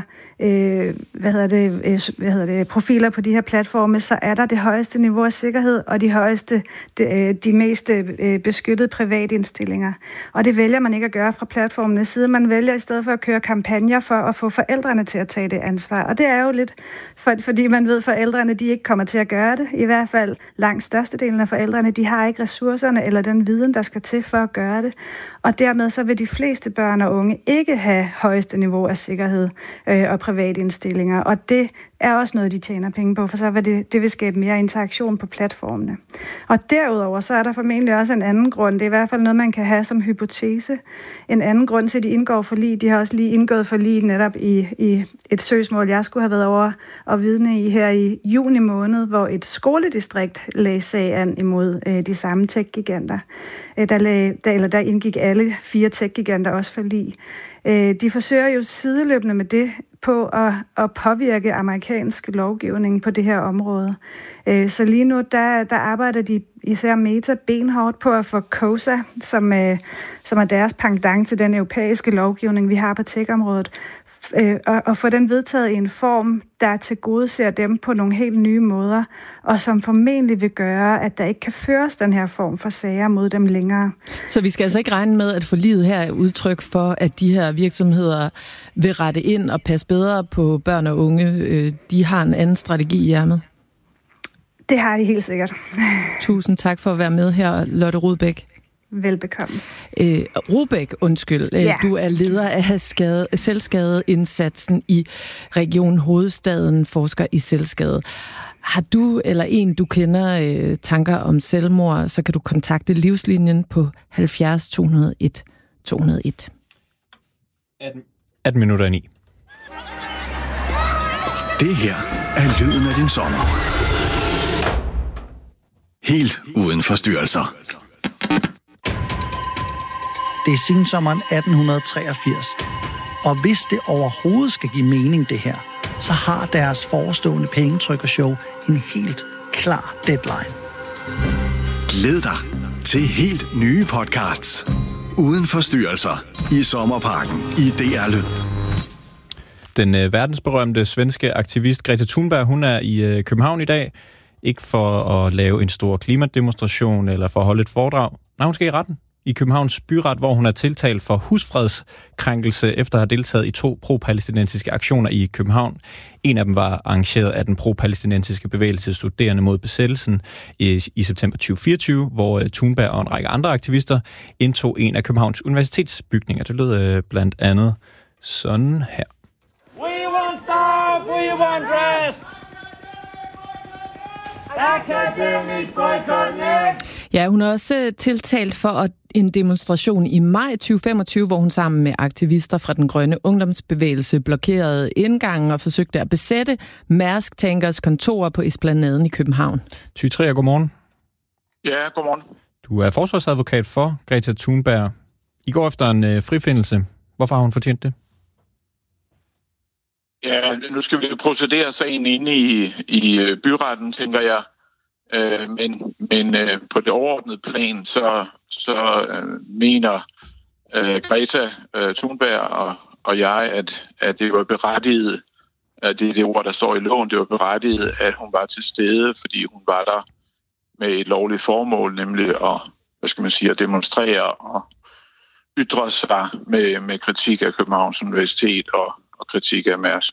profiler på de her platforme, så er der det højeste niveau af sikkerhed og de mest beskyttede privatindstillinger. Og det vælger man ikke at gøre fra platformenes side. Man vælger i stedet for at køre kampagner for at få forældrene til at tage det ansvar. Og det er jo lidt, fordi man ved, at forældrene de ikke kommer til at gøre det. I hvert fald langt størstedelen af forældrene, de har ikke ressourcerne eller den viden, der skal til for at gøre det. Og dermed så vil de fleste børn og unge ikke have højeste niveau af sikkerhed og privatindstillinger. Og det er også noget, de tjener penge på, for så vil det vil skabe mere interaktion på platformene. Og derudover så er der formentlig også en anden grund. Det er i hvert fald noget, man kan have som hypotese. En anden grund til, at de indgår forlig. De har også lige indgået forlig netop i et søgsmål, jeg skulle have været over og vidne i her i juni måned, hvor et skoledistrikt lagde sag an imod de samme tech-giganter. Der indgik alle 4 tech-giganter også forlig. De forsøger jo sideløbende med det på at påvirke amerikansk lovgivning på det her område. Så lige nu, der arbejder de især Meta benhårdt på at få KOSA, som er deres pendant til den europæiske lovgivning, vi har på tech-området, og få den vedtaget i en form, der tilgodeser dem på nogle helt nye måder, og som formentlig vil gøre, at der ikke kan føres den her form for sager mod dem længere. Så vi skal altså ikke regne med, at forliget her er udtryk for, at de her virksomheder vil rette ind og passe bedre på børn og unge. De har en anden strategi i ærmet. Det har de helt sikkert. Tusind tak for at være med her, Lotte Rudbæk. Velbekomme. Rudbæk, undskyld. Ja. Du er leder af selvskadeindsatsen i Region Hovedstaden, forsker i selvskade. Har du eller en, du kender, tanker om selvmord, så kan du kontakte Livslinjen på 70 201 201. 18 minutter 9. Det her er lyden af din sommer. Helt uden forstyrrelser. Det er sensommeren 1883. Og hvis det overhovedet skal give mening, det her, så har deres forestående pengetrykker-show en helt klar deadline. Glæd dig til helt nye podcasts. Uden forstyrrelser i Sommerparken i DR Lyd. Den verdensberømte svenske aktivist Greta Thunberg, hun er i København i dag. Ikke for at lave en stor klimademonstration eller for at holde et foredrag. Nej, hun skal i retten. I Københavns byret, hvor hun er tiltalt for husfredskrænkelse efter at have deltaget i 2 pro-palæstinensiske aktioner i København. En af dem var arrangeret af den pro-palæstinensiske bevægelse Studerende mod besættelsen i september 2024, hvor Thunberg og en række andre aktivister indtog en af Københavns universitetsbygninger. Det lød blandt andet sådan her. We won't stop, we won't rest. Academic boycott next. Ja, hun er også tiltalt for en demonstration i maj 2025, hvor hun sammen med aktivister fra den grønne ungdomsbevægelse blokerede indgangen og forsøgte at besætte Mærsk Tankers kontorer på Esplanaden i København. Thy Trier, godmorgen. Ja, godmorgen. Du er forsvarsadvokat for Greta Thunberg. I går efter en frifindelse. Hvorfor har hun fortjent det? Ja, nu skal vi procedere sagen inde i byretten, tænker jeg. Men på det overordnede plan, så mener Greta Thunberg og jeg, at det var berettiget det ord, der står i loven, det var berettiget, at hun var til stede, fordi hun var der med et lovligt formål, nemlig at demonstrere og ytre sig med kritik af Københavns Universitet og kritik af Mærsk.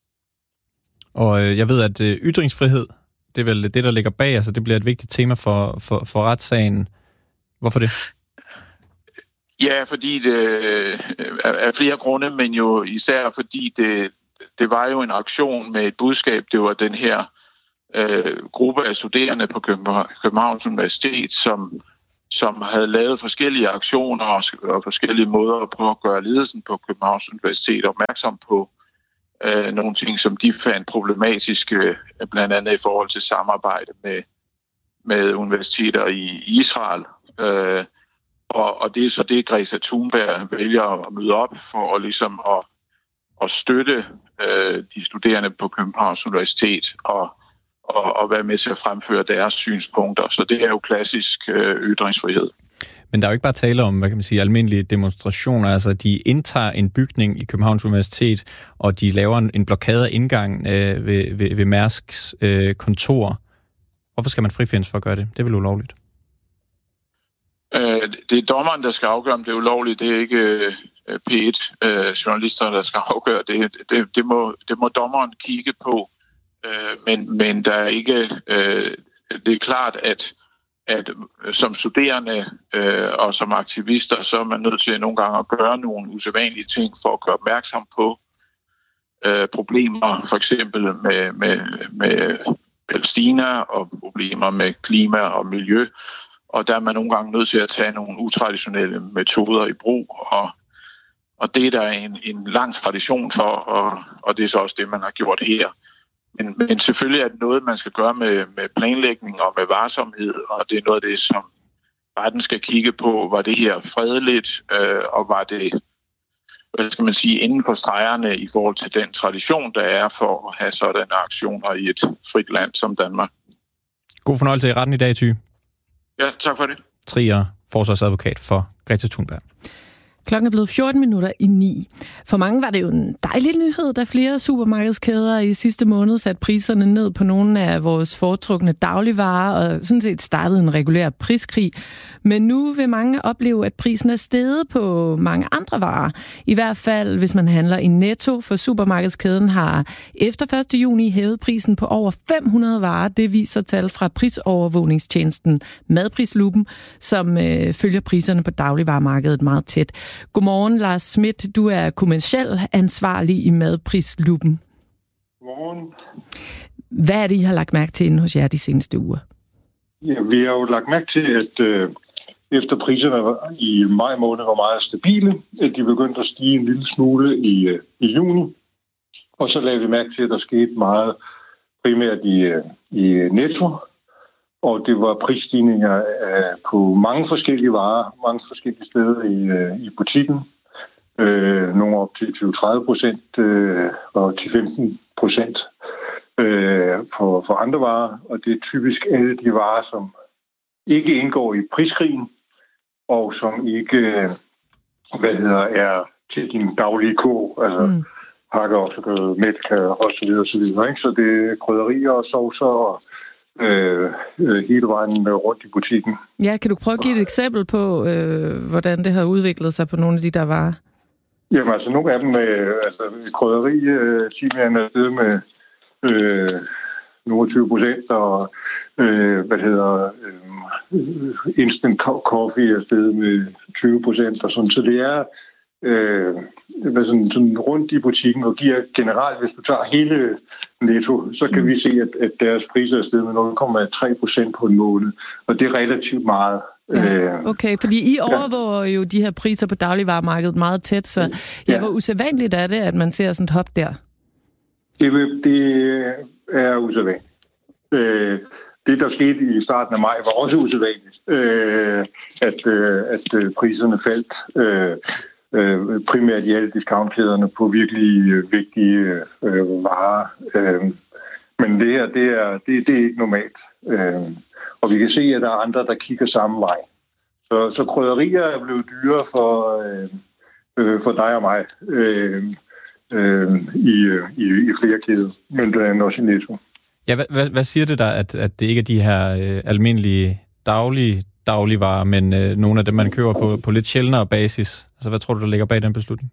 Og jeg ved, at ytringsfrihed, det er vel det, der ligger bag, altså det bliver et vigtigt tema for retssagen. Hvorfor det? Ja, fordi det er flere grunde, men jo især fordi det var jo en aktion med et budskab. Det var den her gruppe af studerende på Københavns Universitet, som havde lavet forskellige aktioner og forskellige måder på at gøre ledelsen på Københavns Universitet opmærksom på nogle ting, som de fandt problematiske, blandt andet i forhold til samarbejde med universiteter i Israel. Og det er så det, Greta Thunberg vælger at møde op for ligesom at støtte de studerende på Københavns Universitet og være med til at fremføre deres synspunkter. Så det er jo klassisk ytringsfrihed. Men der er jo ikke bare tale om, almindelige demonstrationer. Altså, de indtager en bygning i Københavns Universitet, og de laver en blokade af indgang ved Mærsks kontor. Hvorfor skal man frifindes for at gøre det? Det er vel ulovligt? Det er dommeren, der skal afgøre, om det er ulovligt. Det er ikke P1-journalister, der skal afgøre det. Det må dommeren kigge på. Men der er ikke... det er klart, at som studerende og som aktivister, så er man nødt til nogle gange at gøre nogle usædvanlige ting for at gøre opmærksom på problemer, for eksempel med Palæstina og problemer med klima og miljø. Og der er man nogle gange nødt til at tage nogle utraditionelle metoder i brug. Og det er der en lang tradition for, og det er så også det, man har gjort her. Men selvfølgelig er det noget, man skal gøre med planlægning og med varsomhed, og det er noget af det, som retten skal kigge på. Var det her fredeligt, og var det, inden for stregerne i forhold til den tradition, der er for at have sådanne aktioner i et frit land som Danmark. God fornøjelse i retten i dag, Ty. Ja, tak for det. Trier, forsvarsadvokat for Greta Thunberg. Klokken er blevet 14:09. For mange var det jo en dejlig nyhed, da flere supermarkedskæder i sidste måned satte priserne ned på nogle af vores foretrukne dagligvarer og sådan set startede en regulær priskrig. Men nu vil mange opleve, at prisen er steget på mange andre varer. I hvert fald, hvis man handler i Netto, for supermarkedskæden har efter 1. juni hævet prisen på over 500 varer. Det viser tal fra prisovervågningstjenesten Madprisluppen, som følger priserne på dagligvaremarkedet meget tæt. Godmorgen, Lars Schmidt. Du er kommerciel ansvarlig i Madprisluppen. Godmorgen. Hvad er det, I har lagt mærke til inde hos jer de seneste uger? Ja, vi har jo lagt mærke til, at efter priserne i maj måned var meget stabile, at de begyndte at stige en lille smule i juni. Og så lagde vi mærke til, at der skete meget primært i Netto. Og det var prisstigninger på mange forskellige varer, mange forskellige steder i butikken. Nogle op til 20-30% og til 15% for andre varer. Og det er typisk alle de varer, som ikke indgår i priskrigen, og som ikke er til din daglige kog, altså hakker også mælk og så videre, så videre. Ikke? Så det er krydderier og saucer og hele vejen rundt i butikken. Ja, kan du prøve at give et eksempel på, hvordan det har udviklet sig på nogle af de der varer? Jamen altså, nogle af dem, krydderi, timian er stedet med nogle 20%, og instant coffee er stedet med 20%, og sådan. Så det er sådan rundt i butikken og giver generelt, hvis du tager hele Netto, så kan vi se, at deres priser er steget med 0,3% på en måned, og det er relativt meget. Ja, okay, fordi I overvåger jo de her priser på dagligvaremarkedet meget tæt, så hvor usædvanligt er det, at man ser sådan et hop der? Det er usædvanligt. Det, der skete i starten af maj, var også usædvanligt, at priserne faldt. Primært i alle discountkæderne på virkelig vigtige varer. Men det her, det er ikke normalt. Og vi kan se, at der er andre, der kigger samme vej. Så krydderier er blevet dyrere for dig og mig. i flere kæder, men blandt andet også i Netto. Ja, hvad siger det der, at det ikke er de her almindelige dagligvarer, men nogle af dem, man køber på lidt sjældnere basis? Altså, hvad tror du, der ligger bag den beslutning?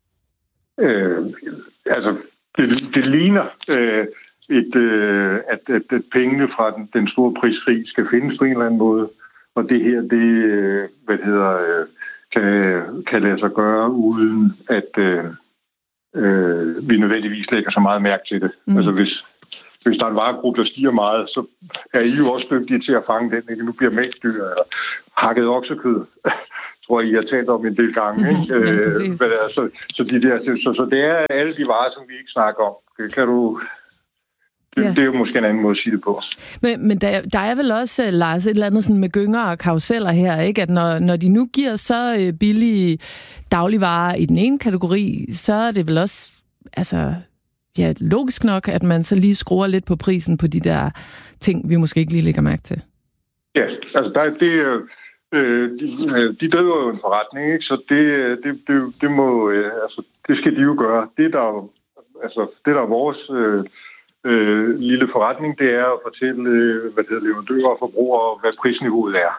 Altså, det ligner, at pengene fra den store priskrig skal findes på en eller anden måde, og det her, kan lade sig gøre, uden at vi nødvendigvis lægger så meget mærke til det. Altså, hvis der er en varegruppe, der stiger meget, så er I jo også dygtige til at fange den. Ikke? Nu bliver mælkdyr eller hakket oksekød, tror jeg, I har talt om en del gange. Ikke? Så det er alle de varer, som vi ikke snakker om. Kan du... Det er jo måske en anden måde at sige det på. Men der er vel også, Lars, et eller andet sådan med gynger og karuseller her, ikke? At når de nu giver så billige dagligvarer i den ene kategori, så er det vel også logisk nok, at man så lige skruer lidt på prisen på de der ting, vi måske ikke lige lægger mærke til. Ja, altså de driver jo en forretning, ikke? Så det må, det skal de jo gøre. Det der er vores lille forretning, det er at fortælle, leverandører og forbrugere, hvad prisniveauet er.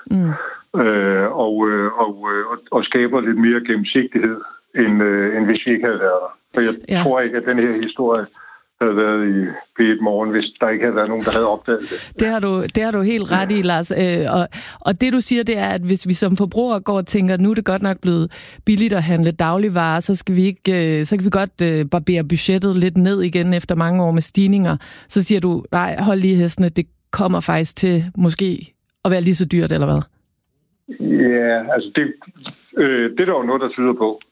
Og skaber lidt mere gennemsigtighed, end hvis vi ikke havde været der. For jeg tror ikke, at den her historie havde været i P1 Morgen, hvis der ikke havde været nogen, der havde opdaget det. Det har du helt ret i, Lars. Og det, du siger, det er, at hvis vi som forbrugere går og tænker, at nu er det godt nok blevet billigt at handle dagligvarer, så kan vi godt barbere budgettet lidt ned igen efter mange år med stigninger. Så siger du, nej, hold lige hestene, det kommer faktisk til måske at være lige så dyrt, eller hvad? Ja, altså det er der jo noget, der tyder på.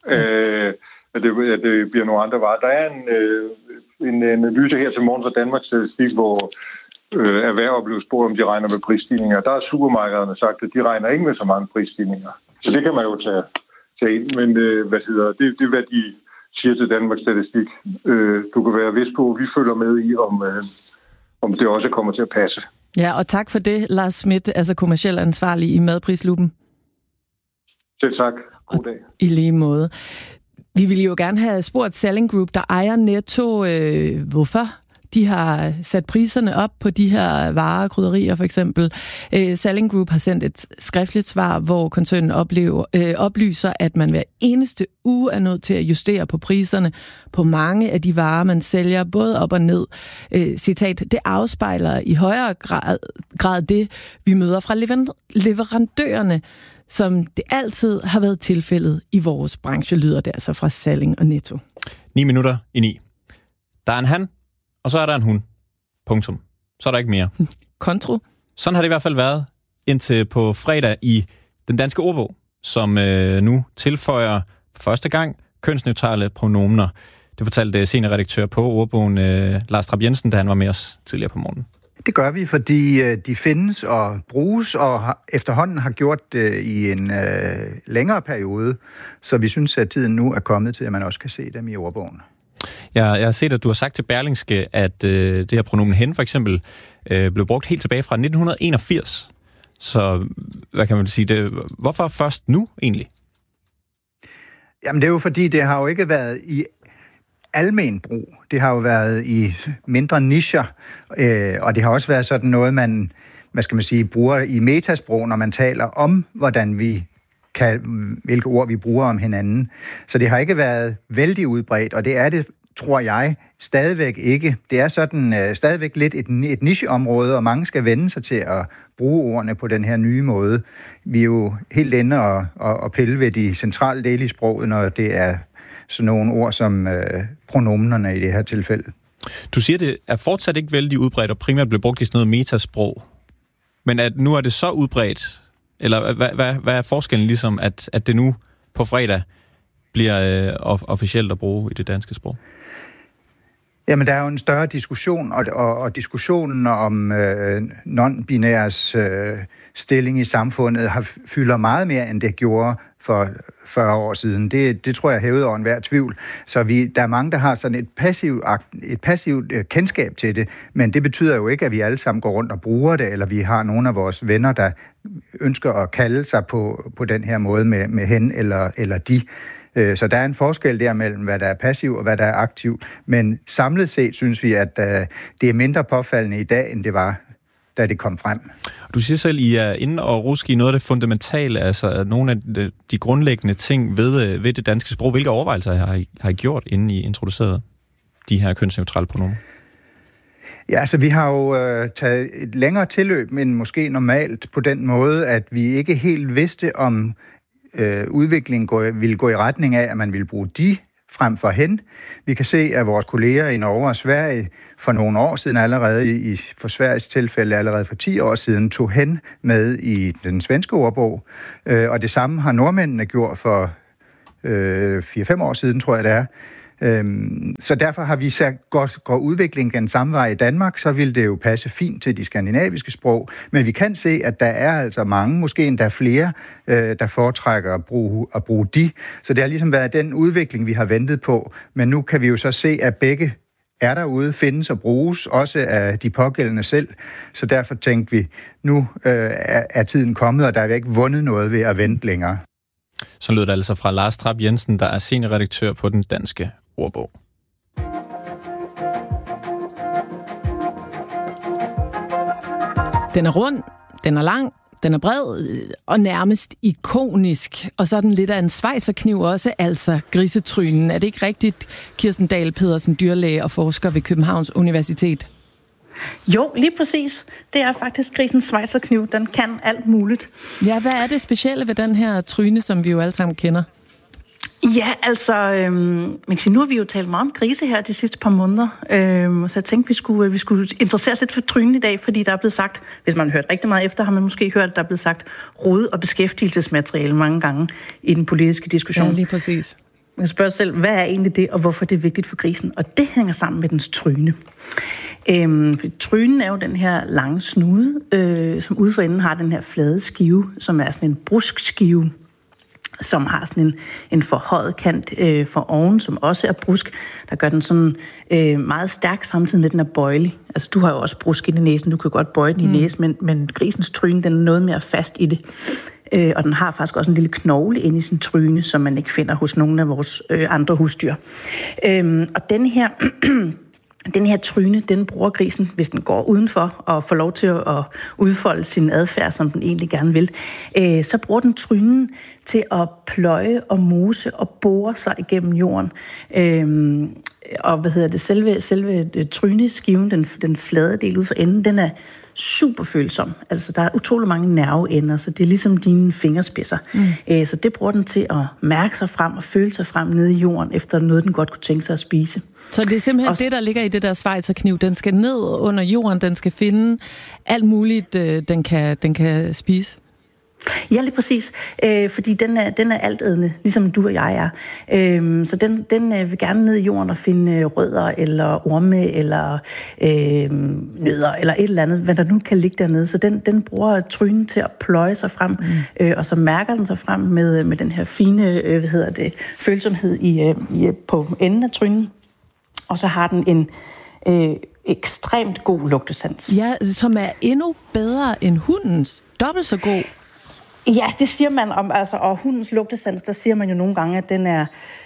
At det bliver nogle andre varer. Der er en analyse her til morgen fra Danmarks Statistik, hvor erhverv blev spurgt, om de regner med prisstigninger. Der har supermarkederne sagt, at de regner ikke med så mange prisstigninger. Så det kan man jo tage ind. Men det er, hvad de siger til Danmarks Statistik. Du kan være vist på, at vi følger med i, om det også kommer til at passe. Ja, og tak for det, Lars Schmidt, altså kommerciel ansvarlig i Madprisluppen. Selv tak. God dag. I lige måde. Vi ville jo gerne have spurgt Salling Group, der ejer Netto, hvorfor de har sat priserne op på de her varer, krydderier for eksempel. Salling Group har sendt et skriftligt svar, hvor koncernen oplyser, at man hver eneste uge er nødt til at justere på priserne på mange af de varer, man sælger, både op og ned. Citat, det afspejler i højere grad det, vi møder fra leverandørerne, som det altid har været tilfældet i vores branche, lyder det altså fra Salling og Netto. 9:09. Der er en han, og så er der en hun. Punktum. Så er der ikke mere. Kontro. Sådan har det i hvert fald været indtil på fredag i den danske ordbog, som nu tilføjer for første gang kønsneutrale pronomener. Det fortalte seniorredaktør på ordbogen Lars Trapp Jensen, da han var med os tidligere på morgenen. Det gør vi, fordi de findes og bruges, og efterhånden har gjort det i en længere periode, så vi synes, at tiden nu er kommet til, at man også kan se dem i ordbogen. Jeg har set, at du har sagt til Berlingske, at det her pronomen hen for eksempel blev brugt helt tilbage fra 1981. Så hvad kan man sige? Hvorfor først nu egentlig? Jamen det er jo fordi, det har jo ikke været i almen brug. Det har jo været i mindre nicher, og det har også været sådan noget, man, bruger i metasprog, når man taler om, hvilke ord vi bruger om hinanden. Så det har ikke været vældig udbredt, og det er det, tror jeg, stadigvæk ikke. Det er sådan stadigvæk lidt et nicheområde, og mange skal vende sig til at bruge ordene på den her nye måde. Vi er jo helt inde og pille ved de centrale dele i sproget, når det er sådan nogle ord som pronomenerne i det her tilfælde. Du siger, det er fortsat ikke vældig udbredt, og primært bliver brugt i sådan noget metasprog. Men at nu er det så udbredt, eller hvad er forskellen ligesom, at det nu på fredag bliver officielt at bruge i det danske sprog? Jamen, der er jo en større diskussion, og diskussionen om non-binæres stilling i samfundet fylder meget mere, end det gjorde for 40 år siden. Det tror jeg hævet over enhver tvivl. Så der er mange, der har sådan et passivt kendskab til det, men det betyder jo ikke, at vi alle sammen går rundt og bruger det, eller vi har nogle af vores venner, der ønsker at kalde sig på den her måde med hen eller de. Så der er en forskel der mellem, hvad der er passiv og hvad der er aktiv. Men samlet set synes vi, at det er mindre påfaldende i dag, end det var, da det kom frem. Du siger selv, I er inde og ruske i noget af det fundamentale, altså nogle af de grundlæggende ting ved det danske sprog. Hvilke overvejelser har I gjort, inden I introducerede de her kønsneutrale pronomer? Ja, altså vi har jo taget et længere tilløb, men måske normalt på den måde, at vi ikke helt vidste, om udviklingen ville gå i retning af, at man ville bruge de frem for hen. Vi kan se, at vores kolleger i Norge og Sverige for nogle år siden allerede, for Sveriges tilfælde allerede for 10 år siden, tog hen med i den svenske ordbog. Og det samme har nordmændene gjort for 4-5 år siden, tror jeg det er. Så derfor har vi sagt, går udviklingen den samme vej i Danmark, så vil det jo passe fint til de skandinaviske sprog. Men vi kan se, at der er altså mange, måske endda flere, der foretrækker at bruge de. Så det har ligesom været den udvikling, vi har ventet på. Men nu kan vi jo så se, at begge er derude, findes og bruges, også af de pågældende selv. Så derfor tænkte vi, nu er tiden kommet, og der er ikke vundet noget ved at vente længere. Så lød det altså fra Lars Trapp Jensen, der er seniorredaktør på Den Danske Ordbog. Den er rund, den er lang, den er bred og nærmest ikonisk. Og så er den lidt af en schweizerkniv også, altså grisetrynen. Er det ikke rigtigt, Kirsten Dahl Pedersen, dyrlæge og forsker ved Københavns Universitet? Jo, lige præcis. Det er faktisk grisens schweizerkniv. Den kan alt muligt. Ja, hvad er det specielle ved den her tryne, som vi jo alle sammen kender? Ja, altså, nu har vi jo talt meget om grise her de sidste par måneder, så jeg tænkte, vi skulle interessere os lidt for trynen i dag, fordi der er blevet sagt, hvis man har hørt rigtig meget efter, har man måske hørt, at der er blevet sagt rod- og beskæftigelsesmateriale mange gange i den politiske diskussion. Ja, lige præcis. Man spørger selv, hvad er egentlig det, og hvorfor det er vigtigt for grisen? Og det hænger sammen med dens tryne. Trynen er jo den her lange snude, som ude for enden har den her flade skive, som er sådan en bruskskive, som har sådan en forhøjet kant for oven, som også er brusk, der gør den sådan meget stærk, samtidig med, den er bøjelig. Altså, du har jo også brusk i næsen, du kan godt bøje den i næsen, men grisens tryne, den er noget mere fast i det. Og den har faktisk også en lille knogle inde i sin tryne, som man ikke finder hos nogle af vores andre husdyr. Og den her tryne, den bruger grisen, hvis den går udenfor og får lov til at udfolde sin adfærd, som den egentlig gerne vil. Så bruger den trynen til at pløje og mose og bore sig igennem jorden. Og selve tryneskiven, den flade del ud for enden, den er super følsom. Altså, der er utrolig mange nerveender, så det er ligesom dine fingerspidser. Så det bruger den til at mærke sig frem og føle sig frem nede i jorden, efter noget, den godt kunne tænke sig at spise. Så det er simpelthen det, der ligger i det der schweizerkniv. Den skal ned under jorden, den skal finde alt muligt, den kan spise. Ja, lige præcis. Fordi den er altædende, ligesom du og jeg er. Så den vil gerne ned i jorden og finde rødder, eller orme, eller nødder, eller et eller andet, hvad der nu kan ligge dernede. Så den bruger trynen til at pløje sig frem, og så mærker den sig frem med den her fine følsomhed på enden af trynen. Og så har den en ekstremt god lugtesans. Ja, som er endnu bedre end hundens. Dobbelt så god. Ja, det siger man om, og hundens lugtesans, der siger man jo nogle gange, at den er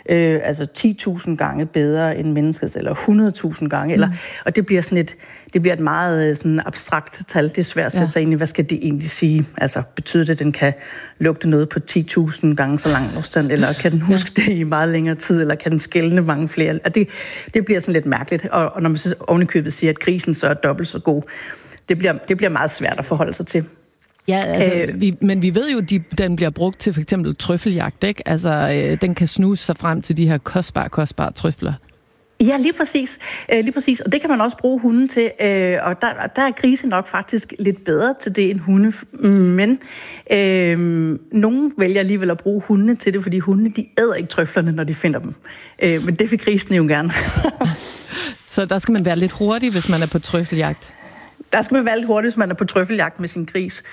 10.000 gange bedre end menneskets, eller 100.000 gange, og det bliver et meget sådan abstrakt tal. Det er svært at sætte sig ind i, hvad skal det egentlig sige? Altså, betyder det, at den kan lugte noget på 10.000 gange så lang afstand, eller kan den huske det i meget længere tid, eller kan den skelne mange flere? Det bliver sådan lidt mærkeligt, og når man så ovenikøbet siger, at grisen så er dobbelt så god, det bliver meget svært at forholde sig til. Ja, altså, men vi ved jo, den bliver brugt til for eksempel trøffeljagt, ikke? Altså, den kan snuse sig frem til de her kostbare trøfler. Ja, lige præcis. Og det kan man også bruge hunden til, og der er grise nok faktisk lidt bedre til det end hunde, men nogen vælger alligevel at bruge hundene til det, fordi hundene, de æder ikke trøflerne, når de finder dem. Men det vil grisen jo gerne. Så der skal man være lidt hurtig, hvis man er på trøffeljagt. Der skal man være lidt hurtigt, hvis man er på trøffeljagt med sin gris.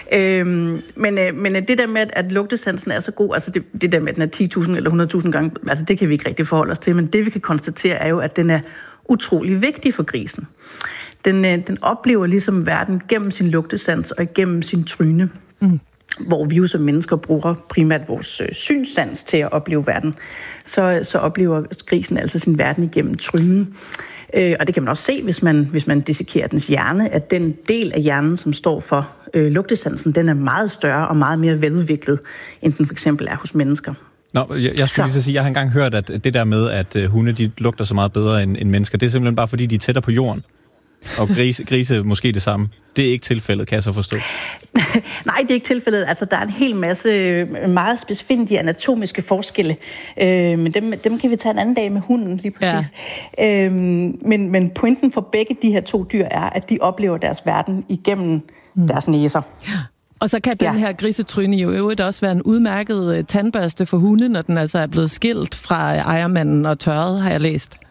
Men det der med, at lugtesansen er så god, altså det der med, at den er 10.000 eller 100.000 gange, altså det kan vi ikke rigtig forholde os til, men det vi kan konstatere er jo, at den er utrolig vigtig for grisen. Den oplever ligesom verden gennem sin lugtesans og gennem sin tryne. hvor vi jo som mennesker bruger primært vores synssans til at opleve verden, så oplever grisen altså sin verden igennem trynen. Og det kan man også se, hvis man dissekerer dens hjerne, at den del af hjernen, som står for lugtesansen, den er meget større og meget mere veludviklet, end den for eksempel er hos mennesker. Nå, jeg skulle lige så sige, jeg har engang hørt, at det der med, at hunde de lugter så meget bedre end mennesker, det er simpelthen bare, fordi de er tættere på jorden. Og grise måske det samme. Det er ikke tilfældet, kan jeg så forstå. Nej, det er ikke tilfældet. Altså, der er en hel masse meget specifikke anatomiske forskelle. Men dem kan vi tage en anden dag med hunden, lige præcis. Ja. Men pointen for begge de her to dyr er, at de oplever deres verden igennem deres næser. Og så kan den her grisetryne jo øvrigt også være en udmærket tandbørste for hunde, når den altså er blevet skilt fra ejermanden og tørret, har jeg læst.